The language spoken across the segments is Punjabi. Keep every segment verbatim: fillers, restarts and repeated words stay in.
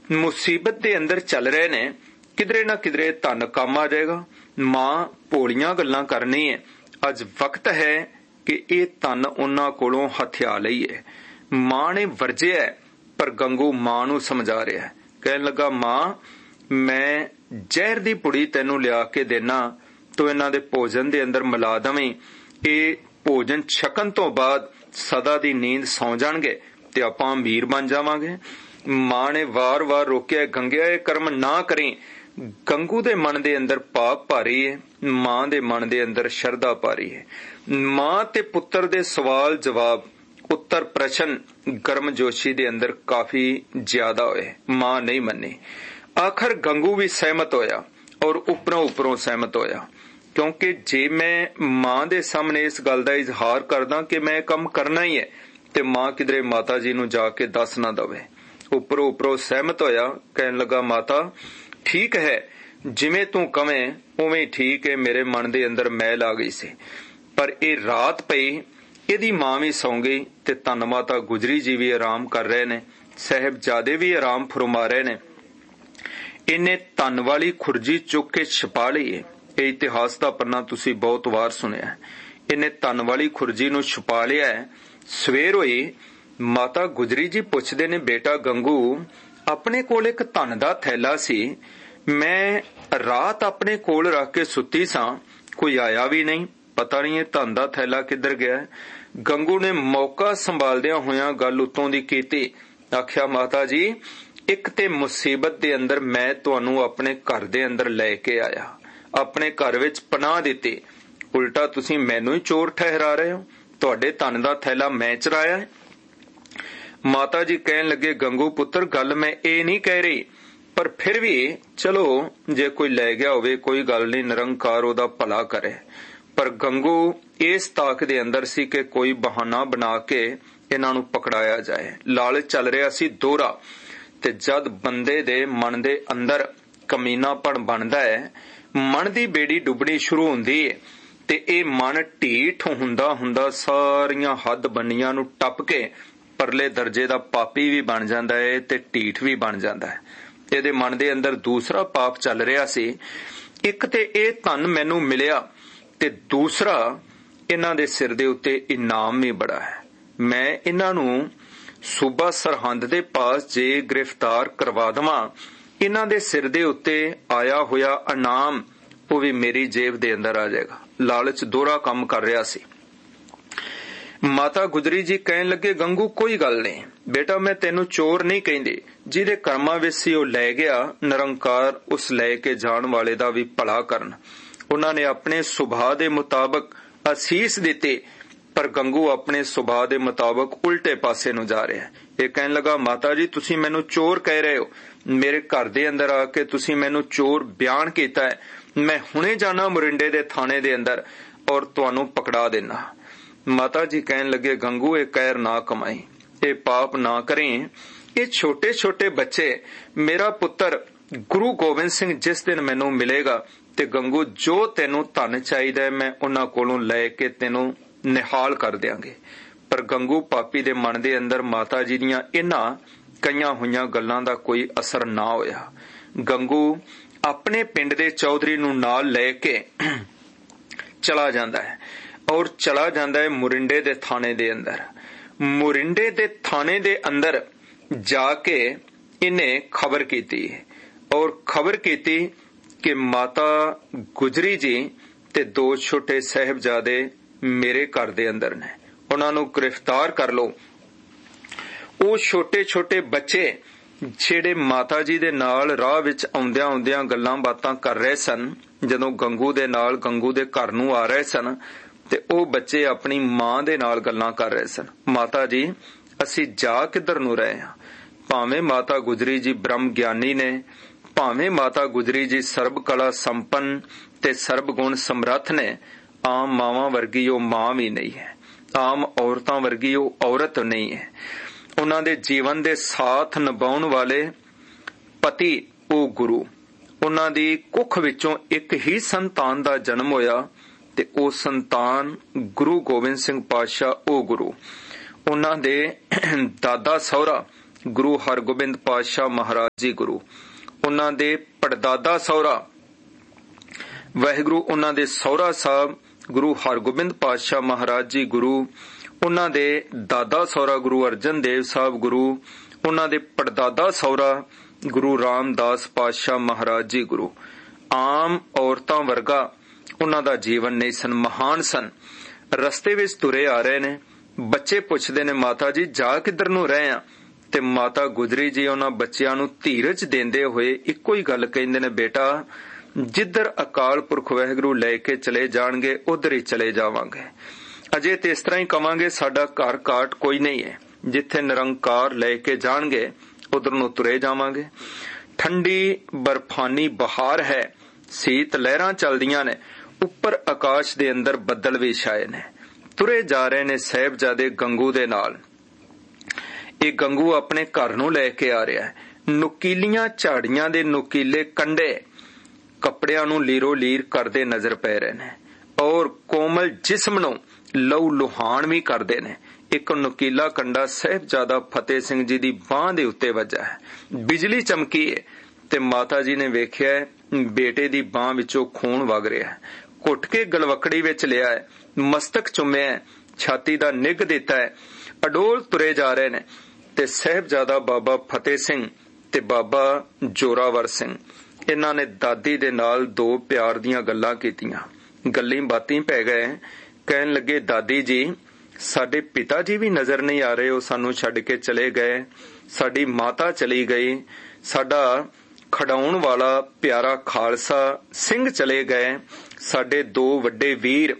मुसीबत दे अंदर चल रहे ने, किधरे ना किधरे धन काम आ जाएगा। मां भोलियां गल्लां करनी है। अज वक्त है कि ये धन उन्हां कोलों हथिया लईए। मां ने वरजिया पर गंगू मां नूं समझा रहा है। कहन लगा, मां मैं जहर दी पुड़ी तैनू लिया के देना, तो इन्हां दे भोजन दे अंदर मिला दवीं। ये भोजन छकन तो बाद सदा दी नींद सौ जाणगे ते आपां अमीर बन जावांगे। मां ने वार वार रोकिया, गंगिया ये कर्म ना करें। गंगू दे मन दे अंदर पाप भारी है, मां दे मन दे अंदर शरधा भारी है। मां ते पुत्र दे सवाल जवाब उत्तर प्रश्न गर्मजोशी दे अंदर काफी ज्यादा होए। मां नहीं मन्नी। आखिर गंगू भी सहमत होया और उपरों उपरों सहमत होया, क्योंकि जे मैं मां दे सामने इस गल दा इजहार करदा कि मैं काम करना ही है, ते मां किधरे माता जी नूं जाके दस ना दवे। उपरों उपरों सहमत होया। कहन लगा, माता ठीक है, जिवें तू कवें उवें ठीक है। मेरे मन दे अंदर मैल आ गई सी, पर ये रात पई, इहदी मां भी सौ गई ते धन माता गुजरी जी भी आराम कर रहे ने, साहिबजादे भी आराम फरमा रहे ने। इन्हें धन वाली खुरजी चुक के छपा लई है। ये इतिहास का पन्ना तुसी बहुत वार सुनिया। इन्हें धन वाली खुरजी नूं छुपा लिया है। सवेर होई, माता गुजरी जी पुछदे ने, बेटा गंगू अपने कोल एक धन दा थैला सी, मैं रात अपने कोल रख के सुती सा, कोई आया भी नहीं, पता नहीं है धन दा थैला किधर गया है। गंगू ने मौका संभालदिया होया गल उत्तों दी कीती। आख्या, माता जी एक ते मुसीबत दे अंदर मैं तुहानू अपने घर दे अंदर लेके आया, अपने घर विच पनाह दिती, उल्टा तुसी मैनू ही चोर ठहरा रहे हो। तुहाडे धन दा थैला मैं चराया है। माता जी कहन लगे, गंगू पुत्र गल मैं ये नहीं कह रही, पर फिर भी चलो जे कोई ले गया होवे कोई गल नहीं, निरंकार ओदा भला करे। पर गंगू इस ताक दे अंदर सी कि कोई बहाना बना के इन्हां नूं पकड़ाया जाए। लालच चल रहा सी दोहरा, ते जद बंदे दे मन दे अंदर कमीनापन बनदा है, मन दी बेड़ी डुबणी शुरू हुंदी है, ते ए मन ढीठ हुंदा हुंदा सारियां हद बन्नियां नूं टप के परले दर्जे दा पापी भी बन जांदा है ते ढीठ भी बन जांदा है। इहदे मन दे अंदर दूसरा पाप चल रहा सी। एक ते ए धन मैनू मिलिया, ते दूसरा इन्हां दे सिर दे उत्ते इनाम भी बड़ा है। मैं इन्हां नूं सूबा सरहंद दे पास जे गिरफ्तार करवा दवां, इन्हां दे सिर दे उत्ते आया होया इनाम वो भी मेरी जेब दे अंदर आ जाएगा। लालच दोहरा काम कर रहा सी। माता गुजरी जी कहन लगे, गंगू कोई गल नहीं बेटा, मैं तेनू चोर नहीं कहंदी। जिहदे कर्मां विच सी ओ लै गया, निरंकार उस लै के जाण वाले दा भी भला करन। उन्हां ने अपने सुभाव दे मुताबक असीस दित्ती, पर गंगू अपने सुभाव दे मुताबक उल्टे पासे नूं जा रहा है। ये कहन लगा, माता जी तुसी मैनू चोर कह रहे हो, मेरे घर दे अंदर आके तुसी मैनू चोर बयान कीता है। मैं हुणे जाना मोरिंडे दे थाने दे अंदर और तुहानू पकड़ा देना। माता जी कहन लगे, गंगू ये कहर ना कमाई, ये पाप ना करें। ये छोटे छोटे बच्चे, मेरा पुत्र गुरु गोबिंद सिंह जिस दिन मैनू मिलेगा, ते गंगू जो तेनू धन चाहिदा है मैं उन्हां कोलों लै के तेनू निहाल कर देंगे। पर गंगू पापी दे मन दे अंदर माता जी दियां इन्हां कईयां होईयां गल्लां दा कोई असर ना होया। गंगू अपने पिंड दे चौधरी नूं नाल ले के चला जांदा है और चला जांदा है मोरिंडे दे थाने दे अंदर। मोरिंडे दे थाने दे अंदर जाके इन्हें खबर कीती और खबर कीती कि माता गुजरी जी ते दो छोटे साहिबजादे मेरे घर दे अंदर ने, उन्हां नूं गिरफ्तार कर लो। ਉਹ छोटे छोटे बच्चे ਜਿਹੜੇ माता जी दे नाल राह विच आउंदियां आउंदियां गल्लां बातां कर रहे सन, जदों गंगू दे नाल गंगू दे घर नूं आ रहे सन, ते ਉਹ बच्चे अपनी मां दे नाल गल्लां कर रहे सन। माता जी असीं जा किधर नूं रहे हां? भावें माता गुजरी जी ब्रह्म ज्ञानी ने, भावें माता गुजरी जी सर्ब कला संपन्न ते सर्ब गुण समर्थ ने, आम मावां वर्गी ਉਹ मां भी नहीं है, आम औरतां वर्गी ਉਹ औरत नहीं है। उन्हां दे जीवन दे साथ निभाउण वाले पति ਉਹ गुरु, उन्हां दी कुख विचों एक ही संतान दा जन्म होया ते ਉਹ संतान गुरु गोबिंद सिंह पातशाह ਉਹ गुरु। उन्हां दे दादा सहुरा ਗੁਰੂ ਹਰਗੋਬਿੰਦ ਪਾਤਸ਼ਾਹ ਮਹਾਰਾਜ ਜੀ ਗੁਰੂ, ਉਹਨਾਂ ਦੇ ਪੜਦਾਦਾ ਸਹੁਰਾ ਵਾਹਿਗੁਰੂ, ਉਹਨਾਂ ਦੇ ਸਹੁਰਾ ਸਾਹਿਬ ਗੁਰੂ ਹਰਗੋਬਿੰਦ ਪਾਤਸ਼ਾਹ ਮਹਾਰਾਜ ਜੀ ਗੁਰੂ, ਉਹਨਾਂ ਦੇ ਦਾਦਾ ਸਹੁਰਾ ਗੁਰੂ ਅਰਜਨ ਦੇਵ ਸਾਹਿਬ ਗੁਰੂ, ਉਹਨਾਂ ਦੇ ਪੜਦਾਦਾ ਸਹੁਰਾ ਗੁਰੂ ਰਾਮਦਾਸ ਪਾਤਸ਼ਾਹ ਮਹਾਰਾਜ ਜੀ ਗੁਰੂ। ਆਮ ਔਰਤਾਂ ਵਰਗਾ ਉਹਨਾਂ ਦਾ ਜੀਵਨ ਨਹੀਂ ਸਨ, ਮਹਾਨ ਸਨ। ਰਸਤੇ ਵਿੱਚ ਤੁਰੇ ਆ ਰਹੇ ਨੇ, ਬੱਚੇ ਪੁੱਛਦੇ ਨੇ ਮਾਤਾ ਜੀ ਜਾ ਕਿੱਧਰ ਨੂੰ ਰਹੇ ਆ, ਤੇ ਮਾਤਾ ਗੁਜਰੀ ਜੀ ਉਹਨਾਂ ਬੱਚਿਆਂ ਨੂੰ ਧੀਰਜ ਦਿੰਦੇ ਹੋਏ ਇੱਕੋ ਹੀ ਗੱਲ ਕਹਿੰਦੇ ਨੇ, ਬੇਟਾ ਜਿੱਧਰ ਅਕਾਲ ਪੁਰਖ ਵਾਹਿਗੁਰੂ ਲੈ ਕੇ ਚਲੇ ਜਾਣਗੇ ਉਧਰ ਹੀ ਚਲੇ ਜਾਵਾਂਗੇ। ਅਜੇ ਤੇ ਇਸ ਤਰ੍ਹਾਂ ਹੀ ਕਵਾਂਗੇ ਸਾਡਾ ਘਰ ਕਾਟ ਕੋਈ ਨਹੀਂ ਹੈ, ਜਿੱਥੇ ਨਿਰੰਕਾਰ ਲੈ ਕੇ ਜਾਣਗੇ ਉਧਰ ਨੂੰ ਤੁਰੇ ਜਾਵਾਂਗੇ। ਠੰਡੀ ਬਰਫਾਨੀ ਬਹਾਰ ਹੈ, ਸੀਤ ਲਹਿਰਾਂ ਚੱਲਦੀਆਂ ਨੇ, ਉੱਪਰ ਆਕਾਸ਼ ਦੇ ਅੰਦਰ ਬੱਦਲ ਵੀ ਛਾਏ ਨੇ। ਤੁਰੇ ਜਾ ਰਹੇ ਨੇ ਸਾਹਿਬਜ਼ਾਦੇ ਗੰਗੂ ਦੇ ਨਾਲ। ਇਹ ਗੰਗੂ ਆਪਣੇ ਘਰ ਨੂੰ ਲੈ ਕੇ ਆ ਰਿਹਾ ਹੈ। ਨੁਕੀਲੀਆਂ ਝਾੜੀਆਂ ਦੇ ਨੁਕੀਲੇ ਕੰਡੇ ਕੱਪੜਿਆਂ ਨੂੰ ਲੀਰੋ ਲੀਰ ਕਰਦੇ ਨਜ਼ਰ ਪੈ ਰਹੇ ਨੇ, ਔਰ ਕੋਮਲ ਜਿਸਮ ਨੂੰ ਲਹੂ ਲੁਹਾਨ ਵੀ ਕਰਦੇ ਨੇ। ਇੱਕ ਨੁਕੀਲਾ ਕੰਡਾ ਸਾਹਿਬਜ਼ਾਦਾ ਫਤਿਹ ਸਿੰਘ ਜੀ ਦੀ ਬਾਂਹ ਦੇ ਉੱਤੇ ਵੱਜਾ ਹੈ। ਬਿਜਲੀ ਚਮਕੀ ਹੈ ਤੇ ਮਾਤਾ ਜੀ ਨੇ ਵੇਖਿਆ ਬੇਟੇ ਦੀ ਬਾਂਹ ਵਿੱਚੋਂ ਖੂਨ ਵਗ ਰਿਹਾ ਹੈ। ਘੁੱਟ ਕੇ ਗਲਵਕੜੀ ਵਿੱਚ ਲਿਆ ਹੈ, ਮਸਤਕ ਚੁੰਮਿਆ, ਛਾਤੀ ਦਾ ਨਿੱਘ ਦਿੱਤਾ ਹੈ। ਅਡੋਲ ਤੁਰੇ ਜਾ ਰਹੇ ਨੇ ਤੇ ਸਾਹਿਬਜ਼ਾਦਾ ਬਾਬਾ ਫਤਿਹ ਸਿੰਘ ਤੇ ਬਾਬਾ ਜੋਰਾਵਰ ਸਿੰਘ, ਇਹਨਾਂ ਨੇ ਦਾਦੀ ਦੇ ਨਾਲ ਦੋ ਪਿਆਰ ਦੀਆਂ ਗੱਲਾਂ ਕੀਤੀਆਂ। ਗੱਲਾਂ ਬਾਤਾਂ ਪੈ ਗਏ। ਕਹਿਣ ਲੱਗੇ ਦਾਦੀ ਜੀ ਸਾਡੇ ਪਿਤਾ ਜੀ ਵੀ ਨਜ਼ਰ ਨਹੀਂ ਆ ਰਹੇ, ਉਹ ਸਾਨੂੰ ਛੱਡ ਕੇ ਚਲੇ ਗਏ। ਸਾਡੀ ਮਾਤਾ ਚਲੀ ਗਈ, ਸਾਡਾ ਖੜਾਉਣ ਵਾਲਾ ਪਿਆਰਾ ਖਾਲਸਾ ਸਿੰਘ ਚਲੇ ਗਏ, ਸਾਡੇ ਦੋ ਵੱਡੇ ਵੀਰ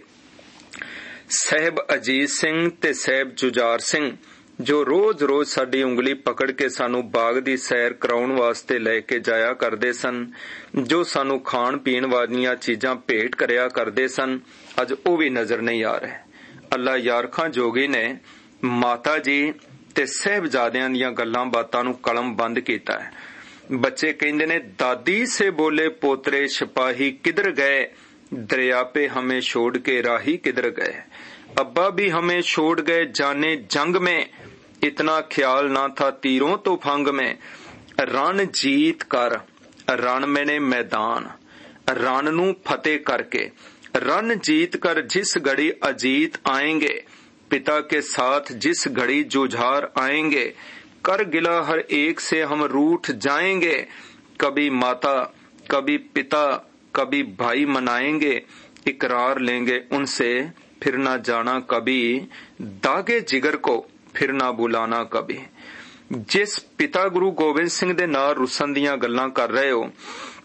ਸਾਹਿਬ ਅਜੀਤ ਸਿੰਘ ਤੇ ਸਾਹਿਬ ਜੁਝਾਰ ਸਿੰਘ ਜੋ ਰੋਜ਼-ਰੋਜ਼ ਸਾਡੀ ਉਂਗਲੀ ਪਕੜ ਕੇ ਸਾਨੂੰ ਬਾਗ ਦੀ ਸੈਰ ਕਰਾਉਣ ਵਾਸਤੇ ਲੈ ਕੇ ਜਾਇਆ ਕਰਦੇ ਸਨ, ਜੋ ਸਾਨੂੰ ਖਾਣ ਪੀਣ ਵਾਲੀਆਂ ਚੀਜ਼ਾਂ ਭੇਟ ਕਰਿਆ ਕਰਦੇ ਸਨ, ਅੱਜ ਉਹ ਵੀ ਨਜ਼ਰ ਨਹੀਂ ਆ ਰਹੇ। ਅੱਲਾ ਯਾਰਖਾਂ ਜੋਗੀ ਨੇ ਮਾਤਾ ਜੀ ਤੇ ਸਾਹਿਬਜ਼ਾਦਿਆਂ ਦੀਆਂ ਗੱਲਾਂ ਬਾਤਾਂ ਨੂੰ ਕਲਮ ਬੰਦ ਕੀਤਾ ਹੈ। ਬੱਚੇ ਕਹਿੰਦੇ ਨੇ ਦਾਦੀ ਸੇ ਬੋਲੇ ਪੋਤਰੇ ਸਿਪਾਹੀ ਕਿਧਰ ਗਏ, दरिया पे हमें छोड़ के राही किधर गए। अब्बा भी हमें छोड़ गए जाने जंग में, इतना ख्याल ना था तीरों तो फंग में। रण जीत कर रण मैंने मैदान, रण नू फतेह करके रण जीत कर जिस घड़ी अजीत आएंगे, पिता के साथ जिस घड़ी जुझार आएंगे, कर गिला हर एक से हम रूठ जाएंगे। कभी माता कभी पिता कभी भाई मनाएंगे, इकरार लेंगे उनसे फिर ना जाना कभी, दागे जिगर को फिर ना बुलाना कभी। जिस पिता गुरु गोबिंद सिंह दे नाल रुसन दियां गल्लां कर रहे हो,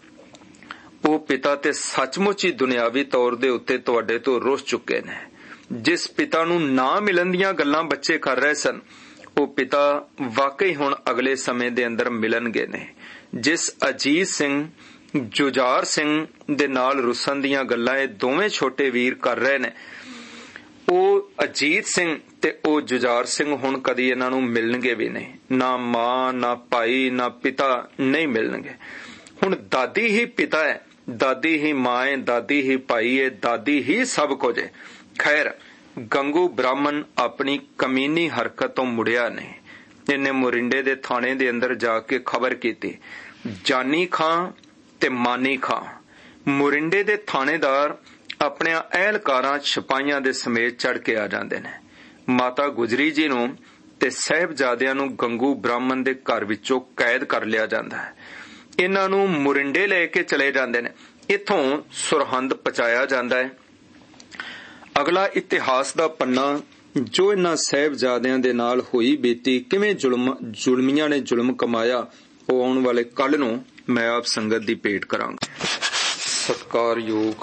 ਉਹ ਪਿਤਾ ਤੇ ਸੱਚਮੁੱਚ ਹੀ ਦੁਨਿਆਵੀ ਤੌਰ ਦੇ ਉੱਤੇ ਤੁਹਾਡੇ ਤੋਂ ਰੁੱਸ ਚੁੱਕੇ ਨੇ। ਜਿਸ ਪਿਤਾ ਨੂੰ ਨਾ ਮਿਲਣ ਦੀਆਂ ਗੱਲਾਂ ਬੱਚੇ ਕਰ ਰਹੇ ਸਨ, ਉਹ ਪਿਤਾ ਵਾਕਈ ਹੁਣ ਅਗਲੇ ਸਮੇਂ ਦੇ ਅੰਦਰ ਮਿਲਣਗੇ ਨੇ। ਜਿਸ ਅਜੀਤ ਸਿੰਘ ਜੁਝਾਰ ਸਿੰਘ ਦੇ ਨਾਲ ਰੁੱਸਣ ਦੀਆਂ ਗੱਲਾਂ ਇਹ ਦੋਵੇਂ ਛੋਟੇ ਵੀਰ ਕਰ ਰਹੇ ਨੇ, ਉਹ ਅਜੀਤ ਸਿੰਘ ਤੇ ਉਹ ਜੁਝਾਰ ਸਿੰਘ ਹੁਣ ਕਦੀ ਇਹਨਾਂ ਨੂੰ ਮਿਲਣਗੇ ਵੀ ਨਹੀਂ। ਨਾ ਮਾਂ ਨਾ ਭਾਈ ਨਾ ਪਿਤਾ ਨਹੀਂ ਮਿਲਣਗੇ। ਹੁਣ ਦਾਦੀ ਹੀ ਪਿਤਾ ਹੈ, ਦਾਦੀ ਹੀ ਮਾਂ ਹੈ, ਦਾਦੀ ਹੀ ਭਾਈ ਹੈ, ਦਾਦੀ ਹੀ ਸਭ ਕੁਝ ਹੈ। ਖੈਰ ਗੰਗੂ ਬ੍ਰਾਹਮਣ ਆਪਣੀ ਕਮੀਨੀ ਹਰਕਤ ਤੋਂ ਮੁੜਿਆ ਨਹੀਂ। ਇਹਨੇ ਮੋਰਿੰਡੇ ਦੇ ਥਾਣੇ ਦੇ ਅੰਦਰ ਜਾ ਕੇ ਖਬਰ ਕੀਤੀ। ਜਾਨੀ ਖਾਂ ਤੇ ਮਾਨੀ ਖਾਂ ਮੋਰਿੰਡੇ ਦੇ ਥਾਣੇਦਾਰ ਆਪਣੀਆਂ ਅਹਿਲਕਾਰਾਂ ਸਿਪਾਹੀਆਂ ਦੇ ਸਮੇਤ ਚੜ ਕੇ ਆ ਜਾਂਦੇ ਨੇ। ਮਾਤਾ ਗੁਜਰੀ ਜੀ ਨੂੰ ਤੇ ਸਾਹਿਬਜ਼ਾਦਿਆਂ ਨੂੰ ਗੰਗੂ ਬ੍ਰਾਹਮਣ ਦੇ ਘਰ ਵਿੱਚੋਂ ਕੈਦ ਕਰ ਲਿਆ ਜਾਂਦਾ ਹੈ। ਇਹਨਾਂ ਨੂੰ ਮੋਰਿੰਡੇ ਲੈ ਕੇ ਚਲੇ ਜਾਂਦੇ ਨੇ। ਇੱਥੋਂ ਸਰਹੰਦ ਪਹੁੰਚਾਇਆ ਜਾਂਦਾ ਹੈ। ਅਗਲਾ ਇਤਿਹਾਸ ਦਾ ਪੰਨਾ ਜੋ ਇਹਨਾਂ ਸਾਹਿਬਜ਼ਾਦਿਆਂ ਦੇ ਨਾਲ ਹੋਈ ਬੀਤੀ, ਕਿਵੇਂ ਜ਼ੁਲਮ ਜ਼ੁਲਮੀਆਂ ਨੇ ਜ਼ੁਲਮ ਕਮਾਇਆ, ਉਹ ਆਉਣ ਵਾਲੇ ਕੱਲ ਨੂੰ ਮੈਂ ਆਪ ਸੰਗਤ ਦੀ ਭੇਟ ਕਰਾਂਗਾ। ਸਤਿਕਾਰਯੋਗ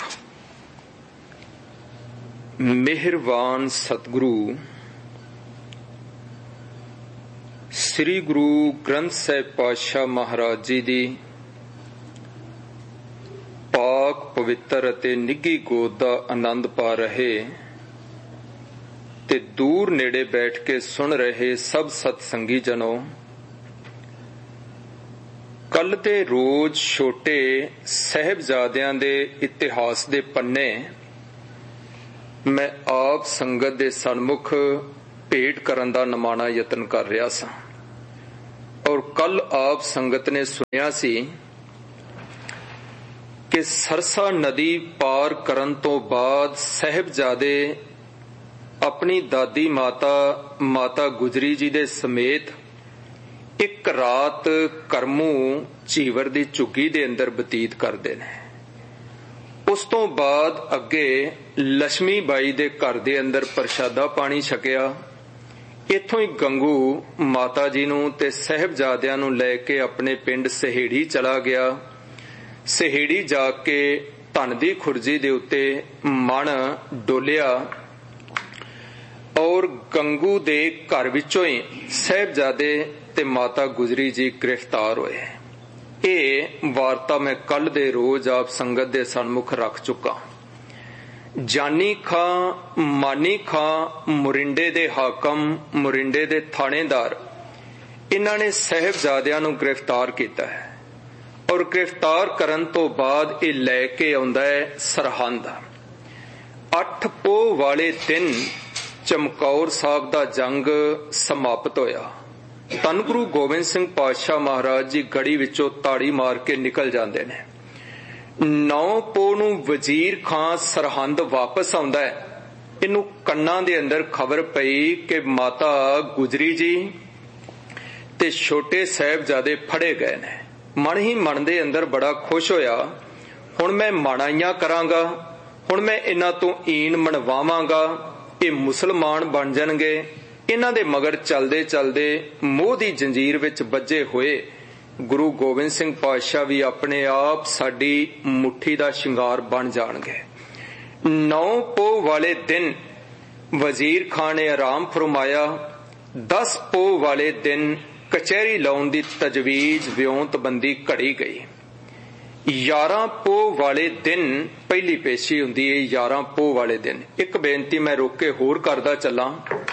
ਮਿਹਰਬਾਨ ਸਤਿਗੁਰੂ ਸ੍ਰੀ ਗੁਰੂ ਗ੍ਰੰਥ ਸਾਹਿਬ ਪਾਤਸ਼ਾਹ ਮਹਾਰਾਜ ਜੀ ਦੀ ਪਾਕ ਪਵਿੱਤਰ ਅਤੇ ਨਿੱਘੀ ਗੋਦ ਦਾ ਆਨੰਦ ਪਾ ਰਹੇ ਤੇ ਦੂਰ ਨੇੜੇ ਬੈਠ ਕੇ ਸੁਣ ਰਹੇ ਸਭ ਸਤਸੰਗੀ ਜਨੋ, ਕੱਲ ਤੇ ਰੋਜ਼ ਛੋਟੇ ਸਾਹਿਬਜ਼ਾਦਿਆਂ ਦੇ ਇਤਿਹਾਸ ਦੇ ਪੰਨੇ ਮੈਂ ਆਪ ਸੰਗਤ ਦੇ ਸਨਮੁਖ ਭੇਟ ਕਰਨ ਦਾ ਨਿਮਾਣਾ ਯਤਨ ਕਰ ਰਿਹਾ ਸਾਂ। और कल आप संगत ने सुनिया सी कि सरसा नदी पार करन तो बाद साहिबजादे अपनी दादी माता माता गुजरी जी दे समेत एक रात करमू झीवर दी झुग्गी दे अंदर बतीत करदे ने। उस तो बाद अगे लक्ष्मी बाई दे घर दे अंदर प्रशादा पानी छकिया। इथों ही गंगू माता जी नूं ते साहिबजादियां नूं लैके अपने पिंड सहेड़ी चला गया। सहेड़ी जाके धन दी खुरजी दे उत्ते मन डोलिया और गंगू दे घर विचों ही साहिबजादे ते माता गुजरी जी गिरफ्तार होए। ये वार्ता मैं कल दे रोज आप संगत दे सन्मुख रख चुका। जानी खां मानी खां मुरिंडे दे हाकम मुरिंडे दे थानेदार इन्हां ने साहिबजादियां नूं गिरफ्तार किया है और गिरफ्तार करन तो बाद ये लैके आउंदा है सरहंद। अठ पोह वाले दिन चमकौर साहब दा जंग समाप्त होया। धन गुरु गोबिंद सिंह पातशाह महाराज जी गढ़ी विचों ताड़ी मार के निकल जाते ने। नौ पोह नूं वजीर खां सरहंद वापस आउंदा है। इनू कन्नां दे अंदर खबर पई कि माता गुजरी जी ते छोटे साहिबजादे फड़े गए ने। मन ही मन दे अंदर बड़ा खुश होया। हुण मैं माणाइयां करांगा, हुण मैं इन्हां तों ईन मनवावांगा, ये मुसलमान बन जाणगे। इन्हां दे मगर चलदे चलदे मोह दी जंजीर विच बज्जे होए गुरु गोबिंद सिंह पातशाह भी अपने आप साडी मुट्ठी दा शिंगार बन जाणगे। नौ पोह वाले दिन वजीर खान ने आराम फरमाया। दस पोह वाले दिन कचहरी लाउण दी तजवीज व्योंतबंदी घड़ी गई। यारां पोह वाले दिन पहली पेशी हुंदी है। यारां पोह वाले दिन एक बेनती मैं रोक के होर करदा चलां।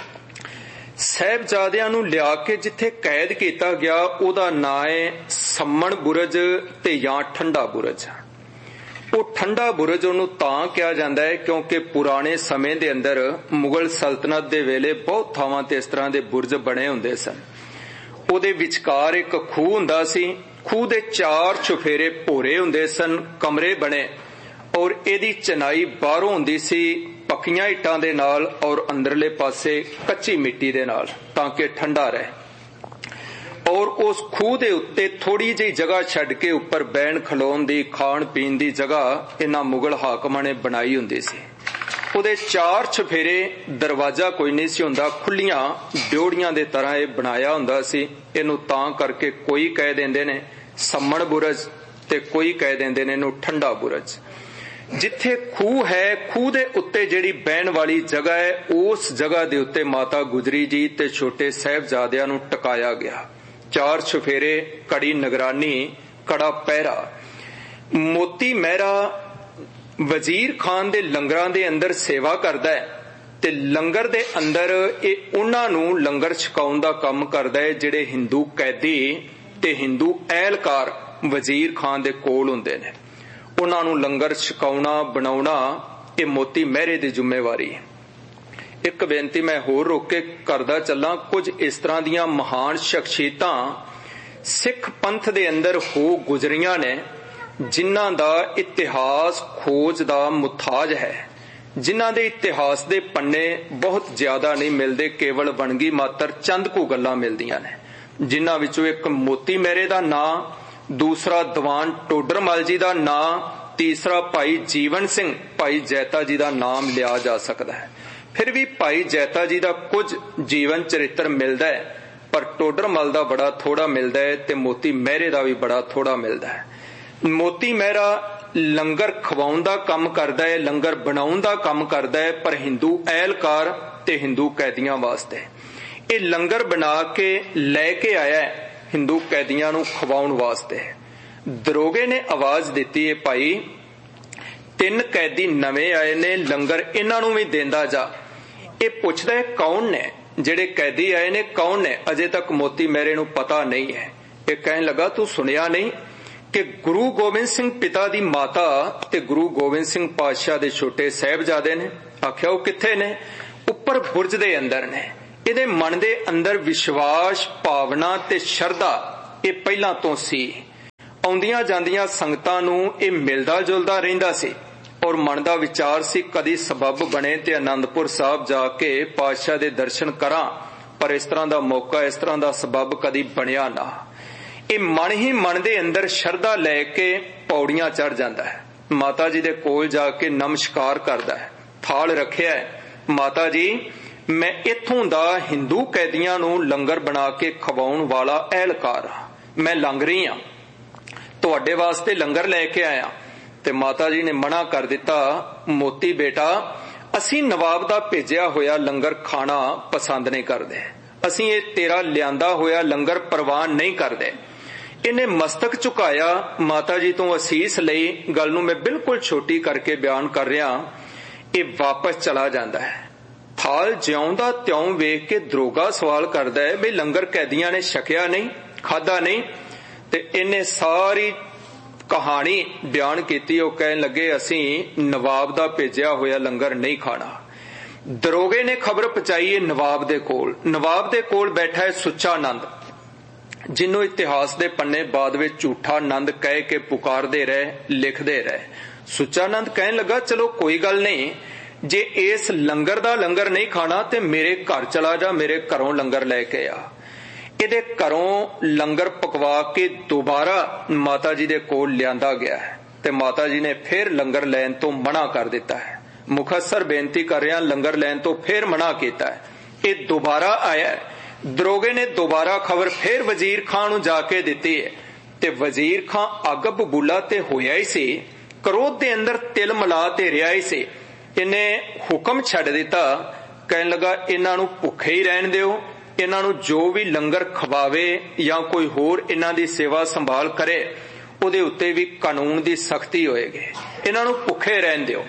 साहिबजादियां नूं लिया के जिथे कैद किया गया उहदा नां है सम्मण बुरज ते या ठंडा बुरज। वो ठंडा बुरज उहनूं तां कहा जांदा है क्योंकि पुराने समय दे अंदर मुगल सल्तनत दे वेले बहुत थावां ते इस तरह दे बुरज बने हुंदे सन। ਉਹਦੇ ਵਿਚਕਾਰ एक खूह ਹੁੰਦਾ ਸੀ। खूह ਦੇ चार चुफेरे ਭੋਰੇ ਹੁੰਦੇ ਸਨ, कमरे बने और ਇਹਦੀ ਚਨਾਈ ਬਾਹਰੋਂ ਹੁੰਦੀ ਸੀ ਪੱਕੀਆਂ ਇੱਟਾਂ ਦੇ ਨਾਲ और ਅੰਦਰਲੇ ਪਾਸੇ ਕੱਚੀ ਮਿੱਟੀ ਦੇ ਨਾਲ ਤਾਂ ਕਿ ਠੰਡਾ ਰਹੇ। और उस खूह ਦੇ ਉੱਤੇ ਥੋੜੀ ਜਿਹੀ ਜਗ੍ਹਾ ਛੱਡ ਕੇ ਉੱਪਰ ਬੈਣ ਖਲੋਣ ਦੀ ਖਾਣ ਪੀਣ ਦੀ ਜਗ੍ਹਾ ਇਹਨਾਂ ਮੁਗਲ ਹਾਕਮਾਂ ਨੇ ਬਣਾਈ ਹੁੰਦੀ ਸੀ। ਉਹਦੇ ਚਾਰ ਚੁਫੇਰੇ ਦਰਵਾਜ਼ਾ ਕੋਈ ਨਹੀਂ ਸੀ ਹੁੰਦਾ, ਖੁੱਲੀਆਂ ਡਿਉੜੀਆਂ ਦੇ ਤਰ੍ਹਾਂ ਇਹ ਬਣਾਇਆ ਹੁੰਦਾ ਸੀ। ਇਹਨੂੰ ਤਾਂ ਕਰਕੇ ਕੋਈ ਕਹਿ ਦਿੰਦੇ ਨੇ ਸੰਮਣ ਬੁਰਜ ਤੇ ਕੋਈ ਕਹਿ ਦਿੰਦੇ ਨੇ ਇਹਨੂੰ ਠੰਡਾ ਬੁਰਜ। ਜਿੱਥੇ ਖੂਹ ਹੈ ਖੂਹ ਦੇ ਉੱਤੇ ਜਿਹੜੀ ਬਹਿਣ ਵਾਲੀ ਜਗ੍ਹਾ ਹੈ ਉਸ ਜਗ੍ਹਾ ਦੇ ਉੱਤੇ ਮਾਤਾ ਗੁਜਰੀ ਜੀ ਤੇ ਛੋਟੇ ਸਾਹਿਬਜ਼ਾਦਿਆਂ ਨੂੰ ਟਿਕਾਇਆ ਗਿਆ। ਚਾਰ ਚੁਫੇਰੇ, ਕੜੀ ਨਿਗਰਾਨੀ, ਕੜਾ ਪਹਿਰਾ। ਮੋਤੀ ਮਹਿਰਾ ਵਜ਼ੀਰ ਖਾਨ ਦੇ ਲੰਗਰਾਂ ਦੇ ਅੰਦਰ ਸੇਵਾ ਕਰਦਾ ਹੈ ਤੇ ਲੰਗਰ ਦੇ ਅੰਦਰ ਇਹ ਉਹਨਾਂ ਨੂੰ ਲੰਗਰ ਛਕਾਉਣ ਦਾ ਕੰਮ ਕਰਦਾ ਹੈ ਜਿਹੜੇ ਹਿੰਦੂ ਕੈਦੀ ਤੇ ਹਿੰਦੂ ਅਹਿਲਕਾਰ ਵਜ਼ੀਰ ਖਾਨ ਦੇ ਕੋਲ ਹੁੰਦੇ ਨੇ। ਉਹਨਾਂ ਨੂੰ ਲੰਗਰ ਛਕਾਉਣਾ ਬਣਾਉਣਾ ਇਹ ਮੋਤੀ ਮਹਿਰੇ ਦੀ ਜ਼ਿੰਮੇਵਾਰੀ ਹੈ। ਇੱਕ ਬੇਨਤੀ ਮੈਂ ਹੋਰ ਰੋਕ ਕੇ ਕਰਦਾ ਚੱਲਾਂ। ਕੁਝ ਇਸ ਤਰ੍ਹਾਂ ਦੀਆਂ ਮਹਾਨ ਸ਼ਖਸੀਅਤਾਂ ਸਿੱਖ ਪੰਥ ਦੇ ਅੰਦਰ ਹੋ ਗੁਜ਼ਰੀਆਂ ਨੇ ਜਿਨ੍ਹਾਂ ਦਾ ਇਤਿਹਾਸ ਖੋਜ ਦਾ ਮੁਤਾਜ ਹੈ, ਜਿਨ੍ਹਾਂ ਦੇ ਇਤਿਹਾਸ ਦੇ ਪੰਨੇ ਬਹੁਤ ਜ਼ਿਆਦਾ ਨਹੀਂ ਮਿਲਦੇ, ਕੇਵਲ ਵਣਗੀ ਮਾਤਰ ਚੰਦ ਕੁ ਗੱਲਾਂ ਮਿਲਦੀਆਂ ਨੇ। ਜਿਨ੍ਹਾਂ ਵਿੱਚੋਂ ਇੱਕ ਮੋਤੀ ਮਹਿਰੇ ਦਾ ਨਾਂ, ਦੂਸਰਾ ਦੀਵਾਨ ਟੋਡਰਮਲ ਜੀ ਦਾ ਨਾਂ, ਤੀਸਰਾ ਭਾਈ ਜੀਵਨ ਸਿੰਘ ਭਾਈ ਜੈਤਾ ਜੀ ਦਾ ਨਾਮ ਲਿਆ ਜਾ ਸਕਦਾ ਹੈ। ਫਿਰ ਵੀ ਭਾਈ ਜੈਤਾ ਜੀ ਦਾ ਕੁਝ ਜੀਵਨ ਚਰਿੱਤਰ ਮਿਲਦਾ ਹੈ ਪਰ ਟੋਡਰਮਲ ਦਾ ਬੜਾ ਥੋੜਾ ਮਿਲਦਾ ਹੈ ਤੇ ਮੋਤੀ ਮਹਿਰੇ ਦਾ ਵੀ ਬੜਾ ਥੋੜਾ ਮਿਲਦਾ ਹੈ। ਮੋਤੀ ਮਹਿਰਾ ਲੰਗਰ ਖਵਾਉਣ ਦਾ ਕੰਮ ਕਰਦਾ ਹੈ, ਲੰਗਰ ਬਣਾਉਣ ਦਾ ਕੰਮ ਕਰਦਾ ਹੈ ਪਰ ਹਿੰਦੂ ਅਹਿਲਕਾਰ ਤੇ ਹਿੰਦੂ ਕੈਦੀਆਂ ਵਾਸਤੇ। ਇਹ ਲੰਗਰ ਬਣਾ ਕੇ ਲੈ ਕੇ ਆਇਆ ਹਿੰਦੂ ਕੈਦੀਆਂ ਨੂੰ ਖਵਾਉਣ ਵਾਸਤੇ। ਦਰੋਗੇ ਨੇ ਆਵਾਜ਼ ਦਿੱਤੀ ਹੈ ਭਾਈ ਤਿੰਨ ਕੈਦੀ ਨਵੇਂ ਆਏ ਨੇ, ਲੰਗਰ ਇਹਨਾਂ ਨੂੰ ਵੀ ਦੇਂਦਾ ਜਾ। ਇਹ ਪੁੱਛਦਾ ਹੈ ਕੌਣ ਨੇ ਜਿਹੜੇ ਕੈਦੀ ਆਏ ਨੇ, ਕੌਣ ਨੇ? ਅਜੇ ਤੱਕ ਮੋਤੀ ਮਹਿਰੇ ਨੂੰ ਪਤਾ ਨਹੀਂ ਹੈ। ਇਹ ਕਹਿਣ ਲੱਗਾ ਤੂੰ ਸੁਣਿਆ ਨਹੀਂ ਕਿ ਗੁਰੂ ਗੋਬਿੰਦ ਸਿੰਘ ਪਿਤਾ ਦੀ ਮਾਤਾ ਤੇ ਗੁਰੂ ਗੋਬਿੰਦ ਸਿੰਘ ਪਾਤਸ਼ਾਹ ਦੇ ਛੋਟੇ ਸਾਹਿਬਜ਼ਾਦੇ ਨੇ? ਆਖਿਆ ਉਹ ਕਿੱਥੇ ਨੇ? ਉੱਪਰ ਬੁਰਜ ਦੇ ਅੰਦਰ ਨੇ। ਇਹਦੇ ਮਨ ਦੇ ਅੰਦਰ ਵਿਸ਼ਵਾਸ, ਭਾਵਨਾ ਤੇ ਸ਼ਰਧਾ ਇਹ ਪਹਿਲਾਂ ਤੋਂ ਸੀ। ਆਉਂਦੀਆਂ ਜਾਂਦੀਆਂ ਸੰਗਤਾਂ ਨੂੰ ਇਹ ਮਿਲਦਾ ਜੁਲਦਾ ਰਹਿੰਦਾ ਸੀ ਔਰ ਮਨ ਦਾ ਵਿਚਾਰ ਸੀ ਕਦੀ ਸਬੱਬ ਬਣੇ ਤੇ ਅਨੰਦਪੁਰ ਸਾਹਿਬ ਜਾ ਕੇ ਪਾਤਸ਼ਾਹ ਦੇ ਦਰਸ਼ਨ ਕਰਾਂ, ਪਰ ਇਸ ਤਰ੍ਹਾਂ ਦਾ ਮੌਕਾ, ਇਸ ਤਰ੍ਹਾਂ ਦਾ ਸਬੱਬ ਕਦੀ ਬਣਿਆ ਨਾ। ਇਹ ਮਨ ਹੀ ਮਨ ਦੇ ਅੰਦਰ ਸ਼ਰਧਾ ਲੈ ਕੇ ਪੌੜੀਆਂ ਚੜ ਜਾਂਦਾ ਹੈ। ਮਾਤਾ ਜੀ ਦੇ ਕੋਲ ਜਾ ਕੇ ਨਮਸਕਾਰ ਕਰਦਾ ਹੈ, ਥਾਲ ਰੱਖਿਆ ਹੈ, ਮਾਤਾ ਜੀ ਮੈਂ ਇੱਥੋਂ ਦਾ ਹਿੰਦੂ ਕੈਦੀਆਂ ਨੂੰ ਲੰਗਰ ਬਣਾ ਕੇ ਖਵਾਉਣ ਵਾਲਾ ਅਹਿਲਕਾਰ ਹਾਂ, ਮੈਂ ਲੰਘ ਰਹੀ ਹਾਂ, ਤੁਹਾਡੇ ਵਾਸਤੇ ਲੰਗਰ ਲੈ ਕੇ ਆਇਆ। ਤੇ ਮਾਤਾ ਜੀ ਨੇ ਮਨਾ ਕਰ ਦਿੱਤਾ, ਮੋਤੀ ਬੇਟਾ ਅਸੀਂ ਨਵਾਬ ਦਾ ਭੇਜਿਆ ਹੋਇਆ ਲੰਗਰ ਖਾਣਾ ਪਸੰਦ ਨਹੀਂ ਕਰਦੇ, ਅਸੀਂ ਇਹ ਤੇਰਾ ਲਿਆਂਦਾ ਹੋਇਆ ਲੰਗਰ ਪ੍ਰਵਾਨ ਨਹੀਂ ਕਰਦੇ। ਇਹਨੇ ਮਸਤਕ ਝੁਕਾਇਆ, ਮਾਤਾ ਜੀ ਤੋਂ ਅਸੀਸ ਲਈ। ਗੱਲ ਨੂੰ ਮੈਂ ਬਿਲਕੁਲ ਛੋਟੀ ਕਰਕੇ ਬਿਆਨ ਕਰ ਰਿਹਾ। ਇਹ ਵਾਪਸ ਚਲਾ ਜਾਂਦਾ ਹੈ। ਥਾਲ ਜਿਉਂਦਾ ਤਿਉਂ ਵੇਖ ਕੇ ਦਰੋਗਾ ਸਵਾਲ ਕਰਦਾ ਹੈ ਵੀ ਲੰਗਰ ਕੈਦੀਆਂ ਨੇ ਛਕਿਆ ਨਹੀਂ, ਖਾਧਾ ਨਹੀਂ। ਤੇ ਇਹਨੇ ਸਾਰੀ ਕਹਾਣੀ ਬਿਆਨ ਕੀਤੀ। ਉਹ ਕਹਿਣ ਲੱਗੇ ਅਸੀਂ ਨਵਾਬ ਦਾ ਭੇਜਿਆ ਹੋਇਆ ਲੰਗਰ ਨਹੀਂ ਖਾਣਾ। ਦਰੋਗੇ ਨੇ ਖਬਰ ਪਹੁੰਚਾਈ ਹੈ ਨਵਾਬ ਦੇ ਕੋਲ। ਨਵਾਬ ਦੇ ਕੋਲ ਬੈਠਾ ਹੈ ਸੁੱਚਾ ਨੰਦ, ਜਿਹਨੂੰ ਇਤਿਹਾਸ ਦੇ ਪੰਨੇ ਬਾਅਦ ਵਿੱਚ ਝੂਠਾ ਨੰਦ ਕਹਿ ਕੇ ਪੁਕਾਰਦੇ ਰਹੇ, ਲਿਖਦੇ ਰਹੇ। ਸੁੱਚਾ ਨੰਦ ਕਹਿਣ ਲੱਗਾ ਚਲੋ ਕੋਈ ਗੱਲ ਨਹੀਂ, ਜੇ ਇਸ ਲੰਗਰ ਦਾ ਲੰਗਰ ਨਹੀਂ ਖਾਣਾ ਤੇ ਮੇਰੇ ਘਰ ਚਲਾ ਜਾ, ਮੇਰੇ ਘਰੋਂ ਲੰਗਰ ਲੈ ਕੇ ਆ। ਇਹਦੇ ਘਰੋਂ ਲੰਗਰ ਪਕਵਾ ਕੇ ਦੁਬਾਰਾ ਮਾਤਾ ਜੀ ਦੇ ਕੋਲ ਲਿਆਂਦਾ ਗਿਆ ਹੈ ਤੇ ਮਾਤਾ ਜੀ ਨੇ ਫਿਰ ਲੰਗਰ ਲੈਣ ਤੋਂ ਮਨਾ ਕਰ ਦਿੱਤਾ ਹੈ। ਮੁਖੱਸਰ ਬੇਨਤੀ ਕਰ ਰਿਹਾ, ਲੰਗਰ ਲੈਣ ਤੋਂ ਫਿਰ ਮਨਾ ਕੀਤਾ ਹੈ। ਇਹ ਦੁਬਾਰਾ ਆਇਆ। ਦਰੋਗੇ ਨੇ ਦੁਬਾਰਾ ਖਬਰ ਫਿਰ ਵਜ਼ੀਰ ਖਾਂ ਨੂੰ ਜਾ ਕੇ ਦਿੱਤੀ ਹੈ ਤੇ ਵਜ਼ੀਰ ਖਾਂ ਅੱਗ ਬਬੂਲਾ ਤੇ ਹੋਇਆ ਹੀ ਸੀ, ਕ੍ਰੋਧ ਦੇ ਅੰਦਰ ਤਿਲ ਮਿਲਾ ਤੇ ਰਿਹਾ ਹੀ ਸੀ। ਇਹਨੇ ਹੁਕਮ ਛੱਡ ਦਿੱਤਾ, ਕਹਿਣ ਲੱਗਾ ਇਹਨਾਂ ਨੂੰ ਭੁੱਖੇ ਹੀ ਰਹਿਣ ਦਿਓ, ਇਹਨਾਂ ਨੂੰ ਜੋ ਵੀ ਲੰਗਰ ਖਵਾਵੇ ਜਾਂ ਕੋਈ ਹੋਰ ਇਹਨਾਂ ਦੀ ਸੇਵਾ ਸੰਭਾਲ ਕਰੇ ਉਹਦੇ ਉੱਤੇ ਵੀ ਕਾਨੂੰਨ ਦੀ ਸਖਤੀ ਹੋਏਗੀ, ਇਹਨਾਂ ਨੂੰ ਭੁੱਖੇ ਰਹਿਣ ਦਿਓ।